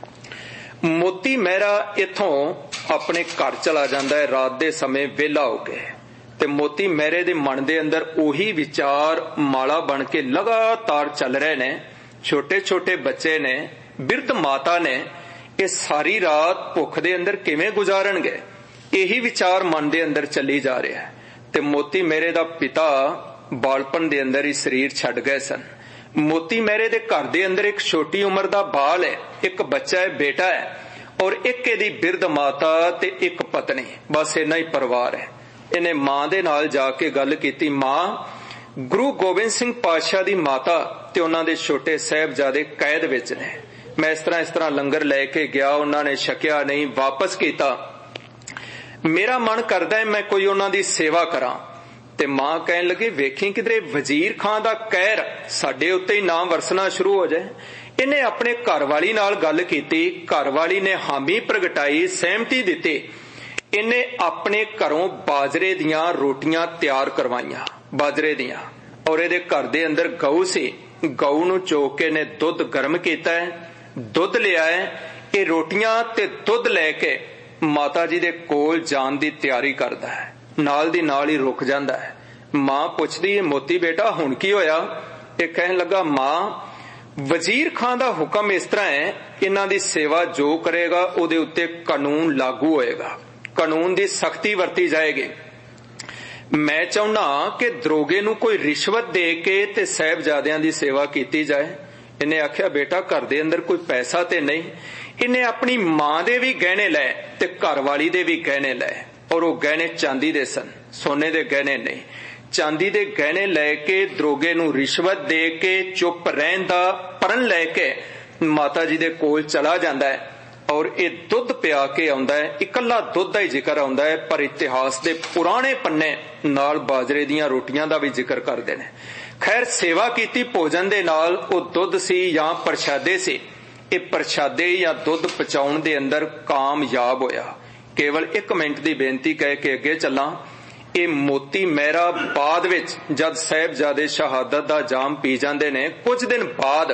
ਮੋਤੀ ਮਹਿਰਾ ਇੱਥੋਂ ਆਪਣੇ ਘਰ ਚਲਾ ਜਾਂਦਾ ਹੈ ਰਾਤ ਦੇ ਸਮੇਂ ਵਿਹਲਾ ਹੋ ਕੇ। ਤੇ ਮੋਤੀ ਮਹਿਰੇ ਦੇ ਮਨ ਦੇ ਅੰਦਰ ਉਹੀ ਵਿਚਾਰ ਮਾਲਾ ਬਣ ਕੇ ਲਗਾਤਾਰ ਚੱਲ ਰਹੇ ਨੇ। ਛੋਟੇ ਛੋਟੇ ਬੱਚੇ ਨੇ, ਬਿਰਧ ਮਾਤਾ ਨੇ, ਇਹ ਸਾਰੀ ਰਾਤ ਭੁੱਖ ਦੇ ਅੰਦਰ ਕਿਵੇਂ ਗੁਜ਼ਾਰਨਗੇ, ਇਹੀ ਵਿਚਾਰ ਮਨ ਦੇ ਅੰਦਰ ਚੱਲੀ ਜਾ ਰਿਹਾ ਹੈ। ਤੇ ਮੋਤੀ ਮਹਿਰੇ ਦਾ ਪਿਤਾ ਬਾਲਪਨ ਦੇ ਅੰਦਰ ਹੀ ਸਰੀਰ ਛੱਡ ਗਏ ਸਨ। ਮੋਤੀ ਮਹਿਰੇ ਦੇ ਘਰ ਦੇ ਅੰਦਰ ਇੱਕ ਛੋਟੀ ਉਮਰ ਦਾ ਬਾਲ ਹੈ, ਇੱਕ ਬੱਚਾ ਹੈ, ਬੇਟਾ ਹੈ, ਔਰ ਇੱਕ ਇਹਦੀ ਬਿਰਧ ਮਾਤਾ ਤੇ ਇੱਕ ਪਤਨੀ, ਬਸ ਇੰਨਾ ਹੀ ਪਰਿਵਾਰ ਹੈ। ਇਹਨੇ ਮਾਂ ਦੇ ਨਾਲ ਜਾ ਕੇ ਗੱਲ ਕੀਤੀ, ਮਾਂ ਗੁਰੂ ਗੋਬਿੰਦ ਸਿੰਘ ਪਾਤਸ਼ਾਹ ਦੀ ਮਾਤਾ ਤੇ ਉਹਨਾਂ ਦੇ ਛੋਟੇ ਸਾਹਿਬਜ਼ਾਦੇ ਕੈਦ ਵਿੱਚ ਨੇ, ਮੈਂ ਇਸ ਤਰ੍ਹਾਂ ਇਸ ਤਰ੍ਹਾਂ ਲੰਗਰ ਲੈ ਕੇ ਗਿਆ, ਉਹਨਾਂ ਨੇ ਛਕਿਆ ਨਹੀਂ, ਵਾਪਸ ਕੀਤਾ, ਮੇਰਾ ਮਨ ਕਰਦਾ ਹੈ ਮੈਂ ਕੋਈ ਉਹਨਾਂ ਦੀ ਸੇਵਾ ਕਰਾਂ। ਤੇ ਮਾਂ ਕਹਿਣ ਲੱਗੀ ਵੇਖੀ ਕਿਧਰੇ ਵਜ਼ੀਰ ਖਾਂ ਦਾ ਕਹਿਰ ਸਾਡੇ ਉੱਤੇ ਹੀ ਨਾ ਵਰਸਣਾ ਸ਼ੁਰੂ ਹੋ ਜਾਏ। ਇਹਨੇ ਆਪਣੇ ਘਰਵਾਲੀ ਨਾਲ ਗੱਲ ਕੀਤੀ, ਘਰਵਾਲੀ ਨੇ ਹਾਮੀ ਪ੍ਰਗਟਾਈ, ਸਹਿਮਤੀ ਦਿੱਤੀ। ਇਹਨੇ ਆਪਣੇ ਘਰੋਂ ਬਾਜਰੇ ਦੀਆਂ ਰੋਟੀਆਂ ਤਿਆਰ ਕਰਵਾਈਆਂ, ਬਾਜਰੇ ਦੀਆਂ, ਔਰ ਇਹਦੇ ਘਰ ਦੇ ਅੰਦਰ ਗਊ ਸੀ, ਗਊ ਨੂੰ ਚੋਕ ਕੇ ਨੇ ਦੁੱਧ ਗਰਮ ਕੀਤਾ ਹੈ, ਦੁੱਧ ਲਿਆ ਹੈ। ਇਹ ਰੋਟੀਆਂ ਤੇ ਦੁੱਧ ਲੈ ਕੇ ਮਾਤਾ ਜੀ ਦੇ ਕੋਲ ਜਾਣ ਦੀ ਤਿਆਰੀ ਕਰਦਾ ਹੈ, ਨਾਲ ਦੀ ਨਾਲ ਹੀ ਰੁਕ ਜਾਂਦਾ ਹੈ। ਮਾਂ ਪੁੱਛਦੀ ਹੈ ਮੋਤੀ ਬੇਟਾ ਹੁਣ ਕੀ ਹੋਇਆ? ਇਹ ਕਹਿਣ ਲੱਗਾ ਮਾਂ ਵਜ਼ੀਰ ਖਾਂ ਦਾ ਹੁਕਮ ਇਸ ਤਰ੍ਹਾਂ ਹੈ, ਇਹਨਾਂ ਦੀ ਸੇਵਾ ਜੋ ਕਰੇਗਾ ਉਹਦੇ ਉੱਤੇ ਕਾਨੂੰਨ ਲਾਗੂ ਹੋਏਗਾ, ਕਾਨੂੰਨ ਦੀ ਸਖਤੀ ਵਰਤੀ ਜਾਏਗੀ। ਮੈਂ ਚਾਹੁੰਦਾ ਕਿ ਦਰੋਗੇ ਨੂੰ ਕੋਈ ਰਿਸ਼ਵਤ ਦੇ ਕੇ ਤੇ ਸਾਹਿਬਜ਼ਾਦਿਆਂ ਦੀ ਸੇਵਾ ਕੀਤੀ ਜਾਏ। ਇਹਨੇ ਆਖਿਆ ਬੇਟਾ ਘਰ ਦੇ ਅੰਦਰ ਕੋਈ ਪੈਸਾ ਤੇ ਨਹੀਂ। ਇਹਨੇ ਆਪਣੀ ਮਾਂ ਦੇ ਵੀ ਗਹਿਣੇ ਲਏ ਤੇ ਘਰਵਾਲੀ ਦੇ ਵੀ ਗਹਿਣੇ ਲਏ, ਔਰ ਉਹ ਗਹਿਣੇ ਚਾਂਦੀ ਦੇ ਸਨ, ਸੋਨੇ ਦੇ ਗਹਿਣੇ ਨਹੀਂ। ਚਾਂਦੀ ਦੇ ਗਹਿਣੇ ਲੈ ਕੇ ਦਰੋਗੇ ਨੂੰ ਰਿਸ਼ਵਤ ਦੇ ਕੇ ਚੁੱਪ ਰਹਿਣ ਦਾ ਪਰਨ ਲੈ ਕੇ ਮਾਤਾ ਜੀ ਦੇ ਕੋਲ ਚਲਾ ਜਾਂਦਾ ਹੈ, ਔਰ ਇਹ ਦੁੱਧ ਪਿਆ ਕੇ ਆਉਂਦਾ ਹੈ। ਇਕੱਲਾ ਦੁੱਧ ਦਾ ਹੀ ਜ਼ਿਕਰ ਆਉਂਦਾ ਹੈ, ਪਰ ਇਤਿਹਾਸ ਦੇ ਪੁਰਾਣੇ ਪੰਨੇ ਨਾਲ ਬਾਜਰੇ ਦੀਆਂ ਰੋਟੀਆਂ ਦਾ ਵੀ ਜ਼ਿਕਰ ਕਰਦੇ ਨੇ। ਖੈਰ ਸੇਵਾ ਕੀਤੀ ਭੋਜਨ ਦੇ ਨਾਲ, ਉਹ ਦੁੱਧ ਸੀ ਜਾਂ ਪ੍ਰਸ਼ਾਦੇ ਸੀ। ਇਹ ਪ੍ਰਸ਼ਾਦੇ ਜਾਂ ਦੁੱਧ ਪਹੁੰਚਾਉਣ ਦੇ ਅੰਦਰ ਕਾਮਯਾਬ ਹੋਇਆ। ਕੇਵਲ ਇੱਕ ਮਿੰਟ ਦੀ ਬੇਨਤੀ ਕਹਿ ਕੇ ਅੱਗੇ ਚੱਲਾਂ। ਇਹ ਮੋਤੀ ਮਹਿਰਾ ਬਾਅਦ ਵਿੱਚ ਜਦ ਸਾਹਿਬਜ਼ਾਦੇ ਸ਼ਹਾਦਤ ਦਾ ਜਾਮ ਪੀ ਜਾਂਦੇ ਨੇ, ਕੁਝ ਦਿਨ ਬਾਅਦ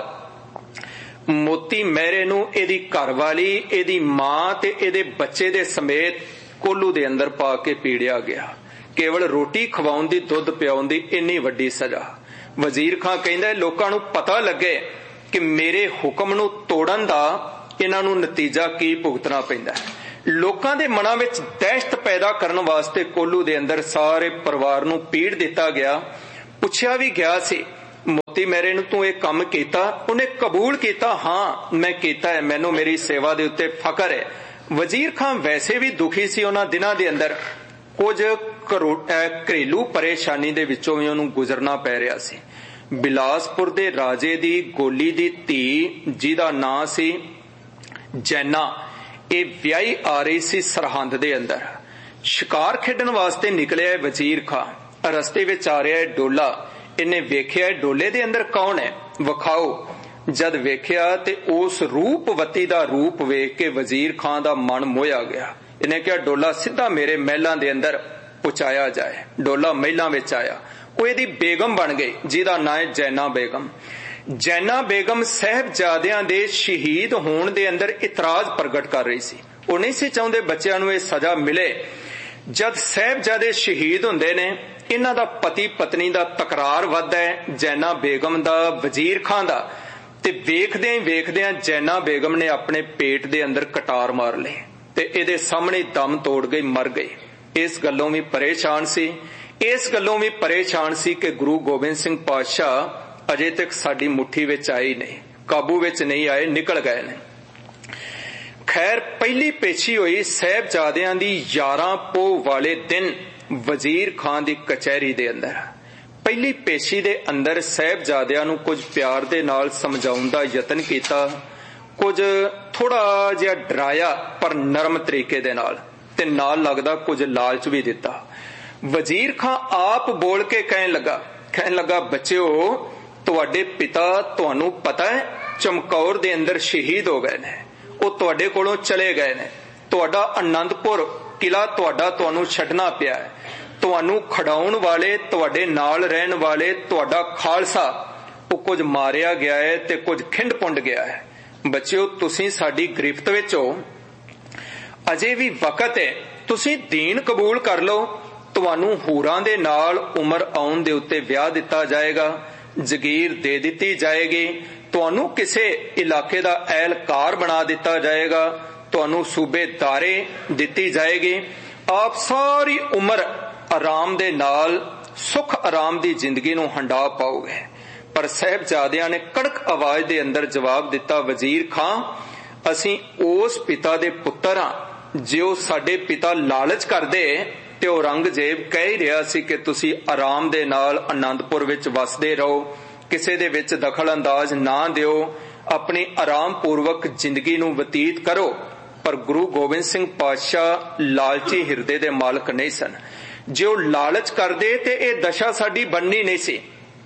ਮੋਤੀ ਮਹਿਰੇ ਨੂੰ ਇਹਦੀ ਘਰਵਾਲੀ, ਇਹਦੀ ਮਾਂ ਤੇ ਇਹਦੇ ਬੱਚੇ ਦੇ ਸਮੇਤ ਕੋਲੂ ਦੇ ਅੰਦਰ ਪਾ ਕੇ ਪੀੜਿਆ ਗਿਆ। ਕੇਵਲ ਰੋਟੀ ਖਵਾਉਣ ਦੀ, ਦੁੱਧ ਪਿਆਉਣ ਦੀ ਇੰਨੀ ਵੱਡੀ ਸਜ਼ਾ। ਵਜ਼ੀਰ ਖਾਂ ਕਹਿੰਦਾ ਲੋਕਾਂ ਨੂੰ ਪਤਾ ਲੱਗੇ ਕਿ ਮੇਰੇ ਹੁਕਮ ਨੂੰ ਤੋੜਨ ਦਾ ਇਹਨਾਂ ਨੂੰ ਨਤੀਜਾ ਕੀ ਭੁਗਤਣਾ ਪੈਂਦਾ ਹੈ। ਲੋਕਾਂ ਦੇ ਮਨਾਂ ਵਿੱਚ ਦਹਿਸ਼ਤ ਪੈਦਾ ਕਰਨ ਵਾਸਤੇ ਕੋਲੂ ਦੇ ਅੰਦਰ ਸਾਰੇ ਪਰਿਵਾਰ ਨੂੰ ਪੀੜ ਦਿੱਤਾ ਗਿਆ। ਪੁੱਛਿਆ ਵੀ ਗਿਆ ਸੀ, ਮੋਤੀ ਮੇਰੇ ਨੂੰ ਤੂੰ ਇਹ ਕੰਮ ਕੀਤਾ? ਉਹਨੇ ਕਬੂਲ ਕੀਤਾ, ਹਾਂ ਮੈਂ ਕੀਤਾ ਹੈ, ਮੈਨੂੰ ਮੇਰੀ ਸੇਵਾ ਦੇ ਉੱਤੇ ਫਖਰ ਹੈ। ਵਜ਼ੀਰ ਖਾਨ ਵੈਸੇ ਵੀ ਦੁਖੀ ਸੀ ਉਹਨਾਂ ਦਿਨਾਂ ਦੇ ਅੰਦਰ, ਕੁਝ ਘਰੇਲੂ ਪਰੇਸ਼ਾਨੀ ਦੇ ਵਿੱਚੋਂ ਵੀ ਉਹਨੂੰ ਗੁਜ਼ਰਨਾ ਪੈ ਰਿਹਾ ਸੀ। ਬਿਲਾਸਪੁਰ ਦੇ ਰਾਜੇ ਦੀ ਗੋਲੀ ਦੀ ਧੀ, ਜਿਹਦਾ ਨਾਂ ਸੀ ਜੈਨਾ, ਇਹ ਵਿਆਹੀ ਆ ਰਹੀ ਸੀ ਸਰਹੰਦ ਦੇ ਅੰਦਰ। ਸ਼ਿਕਾਰ ਖੇਡਣ ਵਾਸਤੇ ਨਿਕਲਿਆ ਵਜ਼ੀਰ ਖਾਨ। ਰਸਤੇ ਵਿੱਚ ਆ ਰਿਹਾ ਡੋਲਾ। ਇਹਨੇ ਵੇਖਿਆ ਡੋਲੇ ਦੇ ਅੰਦਰ ਕੌਣ ਹੈ, ਵਿਖਾਓ। ਜਦ ਵੇਖਿਆ ਤੇ ਉਸ ਰੂਪਵਤੀ ਦਾ ਰੂਪ ਵੇਖ ਕੇ ਵਜ਼ੀਰ ਖਾਨ ਦਾ ਮਨ ਮੋਹਿਆ ਗਿਆ। ਇਹਨੇ ਕਿਹਾ ਡੋਲਾ ਸਿੱਧਾ ਮੇਰੇ ਮਹਿਲਾਂ ਦੇ ਅੰਦਰ ਪਹੁੰਚਾਇਆ ਜਾਏ। ਡੋਲਾ ਮਹਿਲਾਂ ਵਿੱਚ ਆਇਆ। ਉਹ ਇਹਦੀ ਬੇਗਮ ਬਣ ਗਈ, ਜਿਹਦਾ ਨਾਂ ਹੈ ਜੈਨਾ ਬੇਗਮ। ਜੈਨਾ ਬੇਗਮ ਸਾਹਿਬਜ਼ਾਦਿਆਂ ਦੇ ਸ਼ਹੀਦ ਹੋਣ ਦੇ ਅੰਦਰ ਇਤਰਾਜ਼ ਪ੍ਰਗਟ ਕਰ ਰਹੀ ਸੀ। ਉਹ ਨਹੀਂ ਸੀ ਚਾਹੁੰਦੇ ਬੱਚਿਆਂ ਨੂੰ ਇਹ ਸਜ਼ਾ ਮਿਲੇ। ਜਦ ਸਾਹਿਬਜ਼ਾਦੇ ਸ਼ਹੀਦ ਹੁੰਦੇ ਨੇ, ਇਹਨਾਂ ਦਾ ਪਤੀ ਪਤਨੀ ਦਾ ਤਕਰਾਰ ਵੱਧਦਾ ਹੈ, ਜੈਨਾ ਬੇਗਮ ਦਾ, ਵਜ਼ੀਰ ਖਾਨ ਦਾ, ਤੇ ਵੇਖਦਿਆਂ ਹੀ ਵੇਖਦਿਆਂ ਜੈਨਾ ਬੇਗਮ ਨੇ ਆਪਣੇ ਪੇਟ ਦੇ ਅੰਦਰ ਕਟਾਰ ਮਾਰ ਲਈ ਤੇ ਇਹਦੇ ਸਾਹਮਣੇ ਦਮ ਤੋੜ ਗਈ, ਮਰ ਗਈ। ਇਸ ਗੱਲੋਂ ਵੀ ਪਰੇਸ਼ਾਨ ਸੀ ਇਸ ਗੱਲੋਂ ਵੀ ਪਰੇਸ਼ਾਨ ਸੀ ਕਿ ਗੁਰੂ ਗੋਬਿੰਦ ਸਿੰਘ ਪਾਤਸ਼ਾਹ ਅਜੇ ਤੱਕ ਸਾਡੀ ਮੁੱਠੀ ਵਿੱਚ ਆਏ ਨਹੀਂ, ਕਾਬੂ ਵਿੱਚ ਨਹੀਂ ਆਏ, ਨਿਕਲ ਗਏ ਨੇ। ਖੈਰ, ਪਹਿਲੀ ਪੇਸ਼ੀ ਹੋਈ ਸਾਹਿਬਜ਼ਾਦਿਆਂ ਦੀ ਗਿਆਰਾਂ ਪੋਹ ਵਾਲੇ ਦਿਨ ਵਜ਼ੀਰ ਖਾਨ ਦੀ ਕਚਹਿਰੀ ਦੇ ਅੰਦਰ। ਪਹਿਲੀ ਪੇਸ਼ੀ ਦੇ ਅੰਦਰ ਸਾਹਿਬਜ਼ਾਦਿਆਂ ਨੂੰ ਕੁਝ ਪਿਆਰ ਦੇ ਨਾਲ ਸਮਝਾਉਣ ਦਾ ਯਤਨ ਕੀਤਾ, ਕੁਝ ਥੋੜਾ ਜਿਹਾ ਡਰਾਇਆ ਪਰ ਨਰਮ ਤਰੀਕੇ ਦੇ ਨਾਲ, ਤੇ ਨਾਲ ਲੱਗਦਾ ਕੁਝ ਲਾਲਚ ਵੀ ਦਿੱਤਾ। ਵਜ਼ੀਰ ਖਾਨ ਆਪ ਬੋਲ ਕੇ ਕਹਿਣ ਲੱਗਾ ਕਹਿਣ ਲੱਗਾ ਬੱਚਿਓ, ਤੁਹਾਡੇ ਪਿਤਾ ਤੁਹਾਨੂੰ ਪਤਾ ਹੈ ਚਮਕੌਰ ਦੇ ਅੰਦਰ ਸ਼ਹੀਦ ਹੋ ਗਏ ਨੇ, ਉਹ ਤੁਹਾਡੇ ਕੋਲੋਂ ਚਲੇ ਗਏ ਨੇ। ਤੁਹਾਡਾ ਆਨੰਦਪੁਰ ਕਿਲਾ ਤੁਹਾਡਾ ਤੁਹਾਨੂੰ ਛੱਡਣਾ ਪਿਆ ਹੈ। ਤੁਹਾਨੂੰ ਖੜਾਉਣ ਵਾਲੇ, ਤੁਹਾਡੇ ਨਾਲ ਰਹਿਣ ਵਾਲੇ, ਤੁਹਾਡਾ ਖਾਲਸਾ, ਉਹ ਕੁਝ ਮਾਰਿਆ ਗਿਆ ਹੈ ਤੇ ਕੁਝ ਖਿੰਡ ਪੁੰਡ ਗਿਆ ਹੈ। ਬੱਚਿਓ, ਤੁਸੀਂ ਸਾਡੀ ਗ੍ਰਿਫਤ ਵਿੱਚ ਹੋ, ਅਜੇ ਵੀ ਵਕਤ ਹੈ, ਤੁਸੀਂ ਦੀਨ ਕਬੂਲ ਕਰ ਲਓ। ਤੁਹਾਨੂੰ ਹੂਰਾਂ ਦੇ ਨਾਲ ਉਮਰ ਆਉਣ ਦੇ ਉੱਤੇ ਵਿਆਹ ਦਿੱਤਾ ਜਾਏਗਾ, ਜ਼ਗੀਰ ਦੇ ਦਿੱਤੀ ਜਾਏਗੀ, ਤੁਹਾਨੂੰ ਕਿਸੇ ਇਲਾਕੇ ਦਾ ਐਲਕਾਰ ਬਣਾ ਦਿੱਤਾ ਜਾਏਗਾ, ਤੁਹਾਨੂੰ ਸੂਬੇਦਾਰੇ ਦਿੱਤੀ ਜਾਏਗੀ। ਆਪ ਸਾਰੀ ਉਮਰ ਆਰਾਮ ਦੇ ਨਾਲ ਸੁਖ ਆਰਾਮ ਦੀ ਜ਼ਿੰਦਗੀ ਨੂੰ ਹੰਡਾ ਪਾਓਗੇ। ਪਰ ਸਾਹਿਬਜ਼ਾਦਿਆਂ ਨੇ ਕੜਕ ਆਵਾਜ਼ ਦੇ ਅੰਦਰ ਜਵਾਬ ਦਿੱਤਾ, ਵਜ਼ੀਰ ਖਾਨ, ਅਸੀਂ ਉਸ ਪਿਤਾ ਦੇ ਪੁੱਤਰ ਹਾਂ, ਜੋ ਸਾਡੇ ਪਿਤਾ ਲਾਲਚ ਕਰਦੇ ਤੇ ਔਰੰਗਜ਼ੇਬ ਕਹਿ ਹੀ ਰਿਹਾ ਸੀ ਕਿ ਤੁਸੀਂ ਆਰਾਮ ਦੇ ਨਾਲ ਆਨੰਦਪੁਰ ਵਿੱਚ ਵਸਦੇ ਰਹੋ, ਕਿਸੇ ਦੇ ਵਿੱਚ ਦਖਲ ਅੰਦਾਜ਼ ਨਾ ਦਿਓ, ਆਪਣੀ ਆਰਾਮ ਪੂਰਵਕ ਜ਼ਿੰਦਗੀ ਨੂੰ ਬਤੀਤ ਕਰੋ। ਪਰ ਗੁਰੂ ਗੋਬਿੰਦ ਸਿੰਘ ਪਾਤਸ਼ਾਹ ਲਾਲਚੀ ਹਿਰਦੇ ਦੇ ਮਾਲਕ ਨਹੀਂ ਸਨ। ਜੇ ਉਹ ਲਾਲਚ ਕਰਦੇ ਤੇ ਇਹ ਦਸ਼ਾ ਸਾਡੀ ਬਣਨੀ ਨਹੀਂ ਸੀ।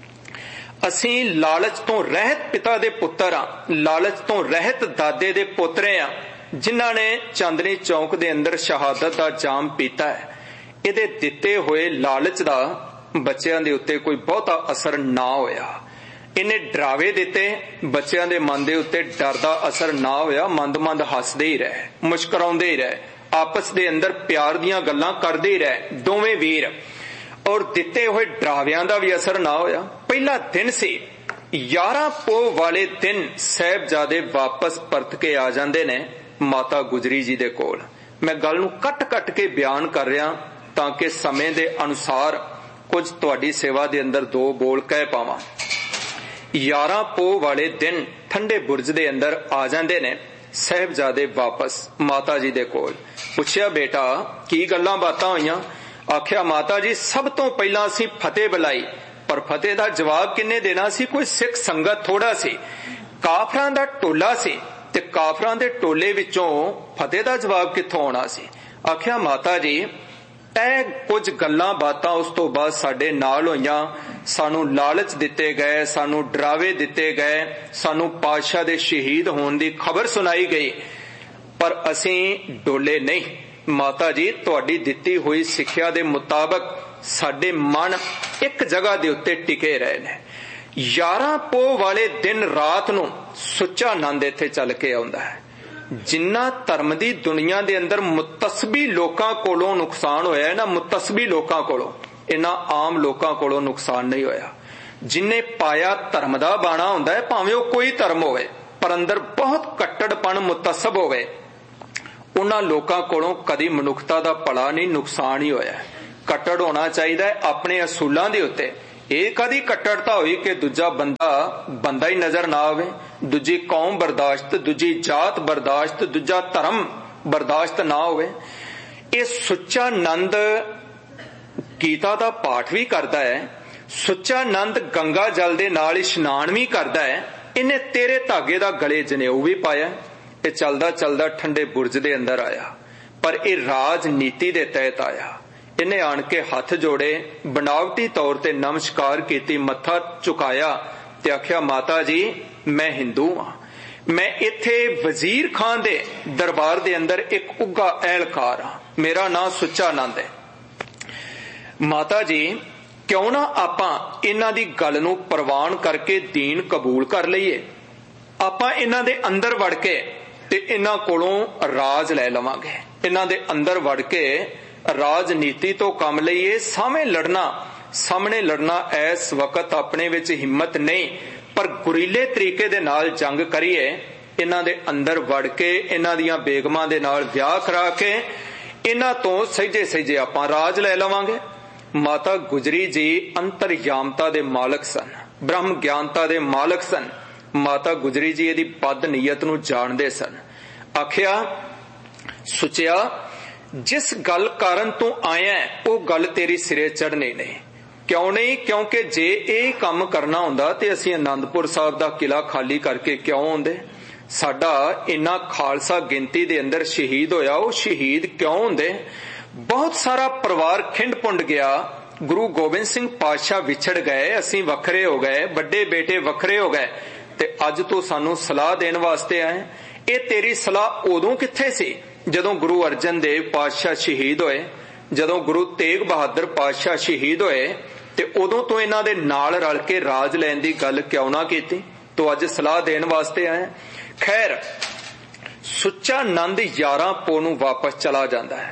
ਅਸੀਂ ਲਾਲਚ ਤੋਂ ਰਹਿਤ ਪਿਤਾ ਦੇ ਪੁੱਤਰ ਹਾਂ, ਲਾਲਚ ਤੋਂ ਰਹਿਤ ਦਾਦੇ ਦੇ ਪੋਤਰੇ ਹਾਂ, ਜਿਨ੍ਹਾਂ ਨੇ ਚਾਂਦਨੀ ਚੌਕ ਦੇ ਅੰਦਰ ਸ਼ਹਾਦਤ ਦਾ ਜਾਮ ਪੀਤਾ ਹੈ। ਇਹਦੇ ਦਿੱਤੇ ਹੋਏ ਲਾਲਚ ਦਾ ਬੱਚਿਆਂ ਦੇ ਉੱਤੇ ਕੋਈ ਬਹੁਤਾ ਅਸਰ ਨਾ ਹੋਇਆ। ਇਹਨੇ ਡਰਾਵੇ ਦਿੱਤੇ, ਬੱਚਿਆਂ ਦੇ ਮਨ ਦੇ ਉੱਤੇ ਡਰ ਦਾ ਅਸਰ ਨਾ ਹੋਇਆ। ਮੰਦ ਮੰਦ ਹੱਸਦੇ ਹੀ ਰਹੇ, ਮੁਸਕਰਾਉਂਦੇ ਹੀ ਰਹੇ, ਆਪਸ ਦੇ ਅੰਦਰ ਪਿਆਰ ਦੀਆਂ ਗੱਲਾਂ ਕਰਦੇ ਹੀ ਰਹੇ ਦੋਵੇਂ ਵੀਰ। ਔਰ ਦਿੱਤੇ ਹੋਏ ਡਰਾਵਿਆਂ ਦਾ ਵੀ ਅਸਰ ਨਾ ਹੋਇਆ। ਪਹਿਲਾ ਦਿਨ ਸੀ, ਗਿਆਰਾਂ ਪੋਹ ਵਾਲੇ ਦਿਨ ਸਾਹਿਬਜ਼ਾਦੇ ਵਾਪਸ ਪਰਤ ਕੇ ਆ ਜਾਂਦੇ ਨੇ ਮਾਤਾ ਗੁਜਰੀ ਜੀ ਦੇ ਕੋਲ। ਮੈਂ ਗੱਲ ਨੂੰ ਕੱਟ ਕੱਟ ਕੇ ਬਿਆਨ ਕਰ ਰਿਹਾ ਤਾਂ ਕਿ ਸਮੇਂ ਦੇ ਅਨੁਸਾਰ ਕੁਝ ਤੁਹਾਡੀ ਸੇਵਾ ਦੇ ਅੰਦਰ ਦੋ ਬੋਲ ਕਹਿ ਪਾਵਾਂ। ਗਿਆਰਾਂ ਪੋਹ ਵਾਲੇ ਦਿਨ ਠੰਡੇ ਬੁਰਜ ਦੇ ਅੰਦਰ ਆ ਜਾਂਦੇ ਨੇ ਸਾਹਿਬਜ਼ਾਦੇ ਵਾਪਸ ਮਾਤਾ ਜੀ ਦੇ ਕੋਲ। ਪੁੱਛਿਆ, ਬੇਟਾ ਕੀ ਗੱਲਾਂ ਬਾਤਾਂ ਹੋਈਆਂ? ਆਖਿਆ, ਮਾਤਾ ਜੀ ਸਭ ਤੋਂ ਪਹਿਲਾਂ ਅਸੀਂ ਫਤਿਹ ਬੁਲਾਈ, ਪਰ ਫਤਿਹ ਦਾ ਜਵਾਬ ਕਿੰਨੇ ਦੇਣਾ ਸੀ? ਕੋਈ ਸਿੱਖ ਸੰਗਤ ਥੋੜਾ ਸੀ, ਕਾਫਰਾਂ ਦਾ ਟੋਲਾ ਸੀ, ਤੇ ਕਾਫਰਾਂ ਦੇ ਟੋਲੇ ਵਿੱਚੋਂ ਫਤਿਹ ਦਾ ਜਵਾਬ ਕਿੱਥੋਂ ਆਉਣਾ ਸੀ? ਆਖਿਆ, ਮਾਤਾ ਜੀ ਇਹ ਕੁਝ ਗੱਲਾਂ ਬਾਤਾਂ ਉਸ ਤੋਂ ਬਾਅਦ ਸਾਡੇ ਨਾਲ ਹੋਈਆਂ। ਸਾਨੂੰ ਲਾਲਚ ਦਿੱਤੇ ਗਏ, ਸਾਨੂੰ ਡਰਾਵੇ ਦਿੱਤੇ ਗਏ, ਸਾਨੂੰ ਪਾਤਸ਼ਾਹ ਦੇ ਸ਼ਹੀਦ ਹੋਣ ਦੀ ਖਬਰ ਸੁਣਾਈ ਗਈ, ਪਰ ਅਸੀਂ ਡੋਲੇ ਨਹੀਂ। ਮਾਤਾ ਜੀ ਤੁਹਾਡੀ ਦਿੱਤੀ ਹੋਈ ਸਿੱਖਿਆ ਦੇ ਮੁਤਾਬਕ ਸਾਡੇ ਮਨ ਇੱਕ ਜਗ੍ਹਾ ਦੇ ਉੱਤੇ ਟਿਕੇ ਰਹੇ ਨੇ। ਗਿਆਰਾਂ ਪੋਹ ਵਾਲੇ ਦਿਨ ਰਾਤ ਨੂੰ ਸੁੱਚਾ ਆਨੰਦ ਇੱਥੇ ਚੱਲ ਕੇ ਆਉਂਦਾ ਹੈ। ਜਿੰਨਾ ਧਰਮ ਦੀ ਦੁਨੀਆ ਦੇ ਅੰਦਰ ਮੁਤਸਬੀ ਲੋਕਾਂ ਕੋਲੋਂ ਨੁਕਸਾਨ ਹੋਇਆ ਨਾ, ਮੁਤਸਬੀ ਲੋਕਾਂ ਕੋਲੋਂ, ਇਹਨਾਂ ਆਮ ਲੋਕਾਂ ਕੋਲੋਂ ਨੁਕਸਾਨ ਨਹੀਂ ਹੋਇਆ। ਜਿਨੇ ਪਾਇਆ ਧਰਮ ਦਾ ਬਾਣਾ ਹੁੰਦਾ ਹੈ, ਭਾਵੇਂ ਉਹ ਕੋਈ ਧਰਮ ਹੋਵੇ, ਪਰ ਅੰਦਰ ਬਹੁਤ ਕੱਟੜਪਣ ਮੁਤਸਬ ਹੋਵੇ, उन्हां लोकां कोलों कदी मनुखता दा भला नहीं नुकसान ही होया। कट्टड़ होना चाहिए अपने असूलों के उत्ते। ਇਹ कदी कट्टड़ता हुई कि दूजा बंदा बंदा ही नजर ना आवे, दूजी कौम बर्दाश्त, दूजी जात बर्दाश्त, दूजा धर्म बर्दाश्त ना होवे। ये सुच्चा नंद गीता दा पाठ भी करता है, सुच्चा नंद गंगा जल दे नाल इशनान भी करता है। इन्हें तेरे धागे दा गले जनेऊ भी पाया। ये चलदा चलदा ठंडे बुरज दे अंदर आया, पर यह राजनीति दे तहत आया। इन्हें आन के हथ जोड़े, बनावटी तौर ते नमस्कार की, मत्था झुकाया ते आख्या माता जी मैं हिंदू हाँ, मैं इत्थे वजीर खान दे दरबार दे अंदर एक उगा एहलकार हाँ, मेरा नाम सुच्चा नंद है। माता जी क्यों ना आपां इन्हां दी गल नूं प्रवान करके दीन कबूल कर लईए। आपां इन्हां दे अंदर वड़ के ते इन्हां कोलों राज लै लवांगे। इन्हां दे अंदर वड़ के राजनीति तो कम लईए। सामने लड़ना सामने लड़ना इस वक्त अपने विच हिम्मत नहीं, पर गुरीले तरीके दे नाल जंग करिए। इन्हां दे अंदर वड़ के इन्हां दियां बेगमां दे नाल विआह करा के इन्हां तो सहजे सहजे आपां राज लै लवांगे। माता गुजरी जी अंतरयामता दे मालक सन, ब्रह्म ज्ञानता दे मालक सन। माता गुजरी जी इहदी बद नीयत नूं जाणदे सन। आखिया सुचिया जिस गल कारण तू आया वो गल तेरी सिरे चढ़नी नहीं। क्यों नहीं? क्योंकि जे ये काम करना हुंदा ते असीं आनंदपुर साहब दा किला खाली करके क्यों आउंदे। साडा इन्ना खालसा गिनती दे अंदर शहीद होया, वो शहीद क्यों हुंदे। बहुत सारा परिवार खिंड पुंड गया, गुरु गोबिंद सिंह पातशाह विछड़ गए, असीं वखरे हो गए, बड़े बेटे वखरे हो गए, ते अज तो सानू सलाह देण वास्ते आए। ये तेरी सलाह उदों कित्थे सी जदों गुरु अर्जन देव पातशाह शहीद होए, जदों गुरु तेग बहादुर पातशाह शहीद होए, ते उदों तो इन्हां दे नाल रल के राज लैण दी गल क्यों ना कीती। तो अज सलाह देण वास्ते आए। खैर सुच्चा नंद यारां पो नूं वापस चला जांदा है।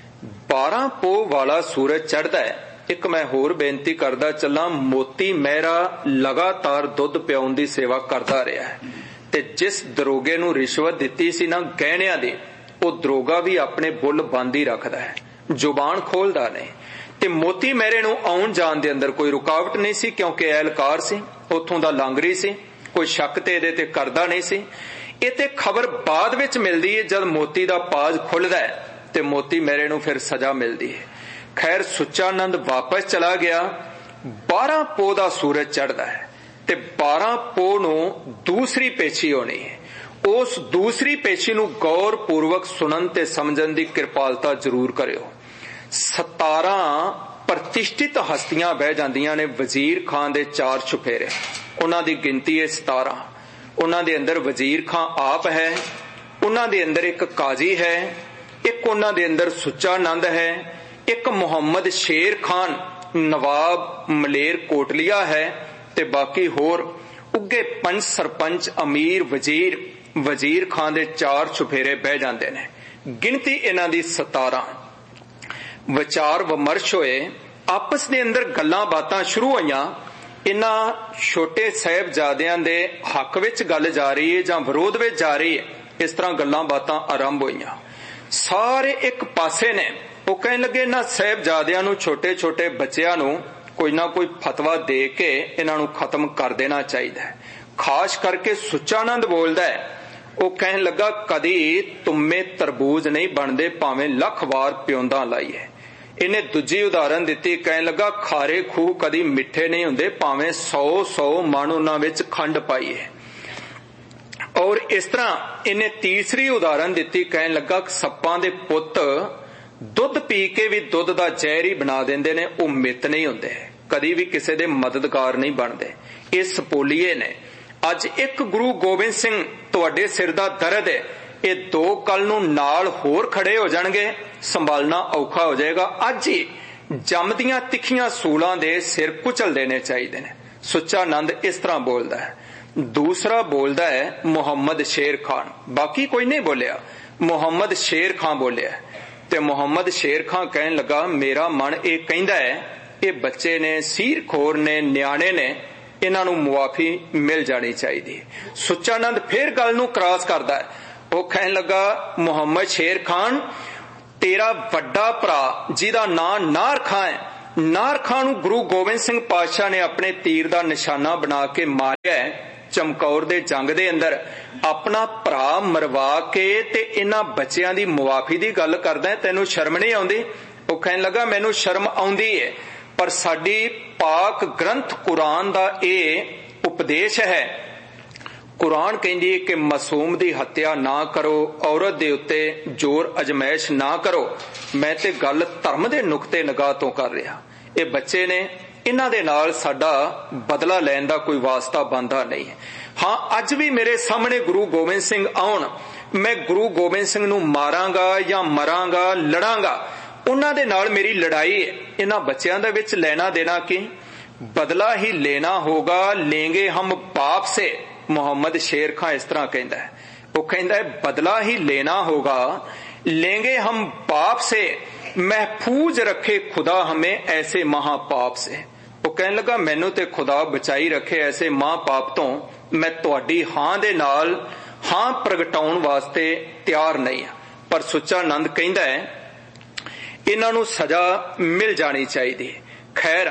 बारह पो वाला सूरज चढ़दा है। एक मैं होर बेनती करदा चलां, मोती मेहरा लगातार दुध पिआउण दी सेवा करदा रहा है, ते जिस दरोगे नूं रिश्वत दित्ती सी ना गहणियां दी, वो दरोगा भी अपने बुल बंद ही रखदा है, जुबान खोलदा नहीं। ते मोती मेहरे नूं आउण जाण दे अंदर कोई रुकावट नहीं सी, क्योंकि एहलकार सी, उत्थों दा लांगरी सी, कोई शक ते इहदे ते करदा नहीं सी। इह ते खबर बाद विच मिलदी है जद मोती दा पाज खुलदा है ते मोती मेहरे नूं फिर सजा मिलदी है। खैर सुच्चा नंद वापस चला गया। बारह पो दा सूरज चढ़दा है ते बारह पो नूं दूसरी पेशी होनी है। उस दूसरी पेशी नूं गौर पूर्वक सुनन ते समझन दी किरपालता जरूर करियो। सतारा प्रतिष्ठित हस्तियां बह जांदियां ने वजीर खान दे चार छुफेरे, उन्हां दी गिनती है सतारा। उन्हां दे अंदर वजीर खान आप है, उन्हां दे अंदर एक काजी है, एक उन्हां दे अंदर सुच्चा नंद है, एक मुहम्मद शेर खान नवाब मलेर कोटलिया है, ते बाकी होर उगे पंच सरपंच अमीर वजीर वजीर खान दे चार छुफेरे बह जांदे ने। गिनती इन्हां दी सतारा। विचार विमर्श होए, आपस दे अंदर गल्लां बातां शुरू होईयां। इन्हां छोटे साहिबजादियां दे हक विच गल जा रही है जां विरोध विच जा रही है, इस तरह गल्लां बातां आरंभ होईयां। सारे एक पासे ने वो कहने लगे इन्हां साहिबजादियां नूं, छोटे छोटे बच्चियां नूं कोई ना कोई फतवा दे के इन्हां नूं खत्म कर देना चाहिए। खास करके सुच्चा नंद बोलदा है, वो कहने लगा कदी तुम्मे तरबूज नहीं बनते भावें लख वार प्योंदा लाइए। इन्हें दूजी उदाहरण दी, कहने लगा खारे खूह कदी मिठे नहीं होंदे भावें सौ सौ मन उन्हां विच खंड पाइए। और इस तरह इन्हें तीसरी उदाहरण दी, कहने लगा सप्पां दे पुत्त दुध पी के भी दुध दा जहर ही बना देंदे ने, वो मित नहीं होंदे, कदी भी किसी दे मददगार नहीं बनते। इस सपोलीए ने अज एक गुरु गोबिंद सिंह तुहाडे सिर दा दर्द है, ये दो कल नूं नाल होर खड़े हो जाणगे, संभालना औखा हो जाएगा। अज ही जमदियां तिखियां सूलां दे सिर कुचल देने चाहिए ने। सुच्चा नंद इस तरह बोलदा है। दूसरा बोलदा है मुहम्मद शेर खान, बाकी कोई नहीं बोलिया, मुहम्मद शेर खान बोलिया। ते मुहम्मद शेर खान कहने लगा मेरा मन ये कहंदा है ये बच्चे ने, सीर खोर ने, न्याणे ने, इन्हां नूं मुआफी मिल जानी चाहिए। सुच्चा नंद फिर गल नूं क्रॉस करदा है, ਉਹ ਕਹਿਣ ਲੱਗਾ, ਮੁਹੰਮਦ ਸ਼ੇਰ ਖਾਨ ਤੇਰਾ ਵੱਡਾ ਭਰਾ ਜਿਹਦਾ ਨਾਂ ਨਾਰ ਖਾਂ ਹੈ, ਨਾਰ ਖਾਂ ਨੂੰ ਗੁਰੂ ਗੋਬਿੰਦ ਸਿੰਘ ਪਾਤਸ਼ਾਹ ਨੇ ਆਪਣੇ ਤੀਰ ਦਾ ਨਿਸ਼ਾਨਾ ਬਣਾ ਕੇ ਮਾਰਿਆ ਚਮਕੌਰ ਦੇ ਜੰਗ ਦੇ ਅੰਦਰ। ਆਪਣਾ ਭਰਾ ਮਰਵਾ ਕੇ ਤੇ ਇਹਨਾਂ ਬੱਚਿਆਂ ਦੀ ਮੁਆਫੀ ਦੀ ਗੱਲ ਕਰਦਾ, ਤੈਨੂੰ ਸ਼ਰਮ ਨਹੀਂ ਆਉਂਦੀ? ਉਹ ਕਹਿਣ ਲੱਗਾ, ਮੈਨੂੰ ਸ਼ਰਮ ਆਉਂਦੀ ਹੈ, ਪਰ ਸਾਡੀ ਪਾਕ ਗ੍ਰੰਥ ਕੁਰਾਨ ਦਾ ਇਹ ਉਪਦੇਸ਼ ਹੈ। ਕੁਰਾਨ ਕਹਿੰਦੀ ਹੈ ਕਿ ਮਾਸੂਮ ਦੀ ਹੱਤਿਆ ਨਾ ਕਰੋ, ਔਰਤ ਦੇ ਉੱਤੇ ਜ਼ੋਰ ਅਜਮਾਇਸ਼ ਨਾ ਕਰੋ। ਮੈਂ ਤੇ ਗੱਲ ਧਰਮ ਦੇ ਨੁਕਤੇ ਨਿਗਾਹ ਤੋਂ ਕਰ ਰਿਹਾ। ਇਹ ਬੱਚੇ ਨੇ, ਇਹਨਾਂ ਦੇ ਨਾਲ ਸਾਡਾ ਬਦਲਾ ਲੈਣ ਦਾ ਕੋਈ ਵਾਸਤਾ ਬਣਦਾ ਨਹੀਂ ਹੈ। ਹਾਂ, ਅੱਜ ਵੀ ਮੇਰੇ ਸਾਹਮਣੇ ਗੁਰੂ ਗੋਬਿੰਦ ਸਿੰਘ ਆਉਣ, ਮੈਂ ਗੁਰੂ ਗੋਬਿੰਦ ਸਿੰਘ ਨੂੰ ਮਾਰਾਂਗਾ ਜਾਂ ਮਰਾਂਗਾ, ਲੜਾਂਗਾ, ਉਹਨਾਂ ਦੇ ਨਾਲ ਮੇਰੀ ਲੜਾਈ ਹੈ। ਇਹਨਾਂ ਬੱਚਿਆਂ ਦੇ ਵਿੱਚ ਲੈਣਾ ਦੇਣਾ ਕੀ? ਬਦਲਾ ਹੀ ਲੈਣਾ ਹੋਗਾ, ਲੇਂਗੇ ਹਮ ਬਾਪ ਸੇ। ਮੁਹੰਮਦ ਸ਼ੇਰ ਖਾਂ ਇਸ ਤਰ੍ਹਾਂ ਕਹਿੰਦਾ ਹੈ। ਉਹ ਕਹਿੰਦਾ ਹੈ, ਬਦਲਾ ਹੀ ਲੈਣਾ ਹੋਗਾ, लेंगे हम पाप से, महफूज रखे खुदा हमें ऐसे महापाप से। ਉਹ ਕਹਿਣ ਲੱਗਾ, ਮੈਨੂੰ ਤੇ ਖੁਦਾ ਬਚਾਈ ਰੱਖੇ ਐਸੇ ਮਹਾਂਪਾਪ ਤੋਂ। ਮੈਂ ਤੁਹਾਡੀ ਹਾਂ ਦੇ ਨਾਲ ਹਾਂ ਪ੍ਰਗਟਾਉਣ ਵਾਸਤੇ ਤਿਆਰ ਨਹੀਂ ਹਾਂ। ਪਰ ਸੁੱਚਾ ਨੰਦ ਕਹਿੰਦਾ ਹੈ, ਇਹਨਾਂ ਨੂੰ ਸਜ਼ਾ ਮਿਲ ਜਾਣੀ ਚਾਹੀਦੀ। ਖੈਰ,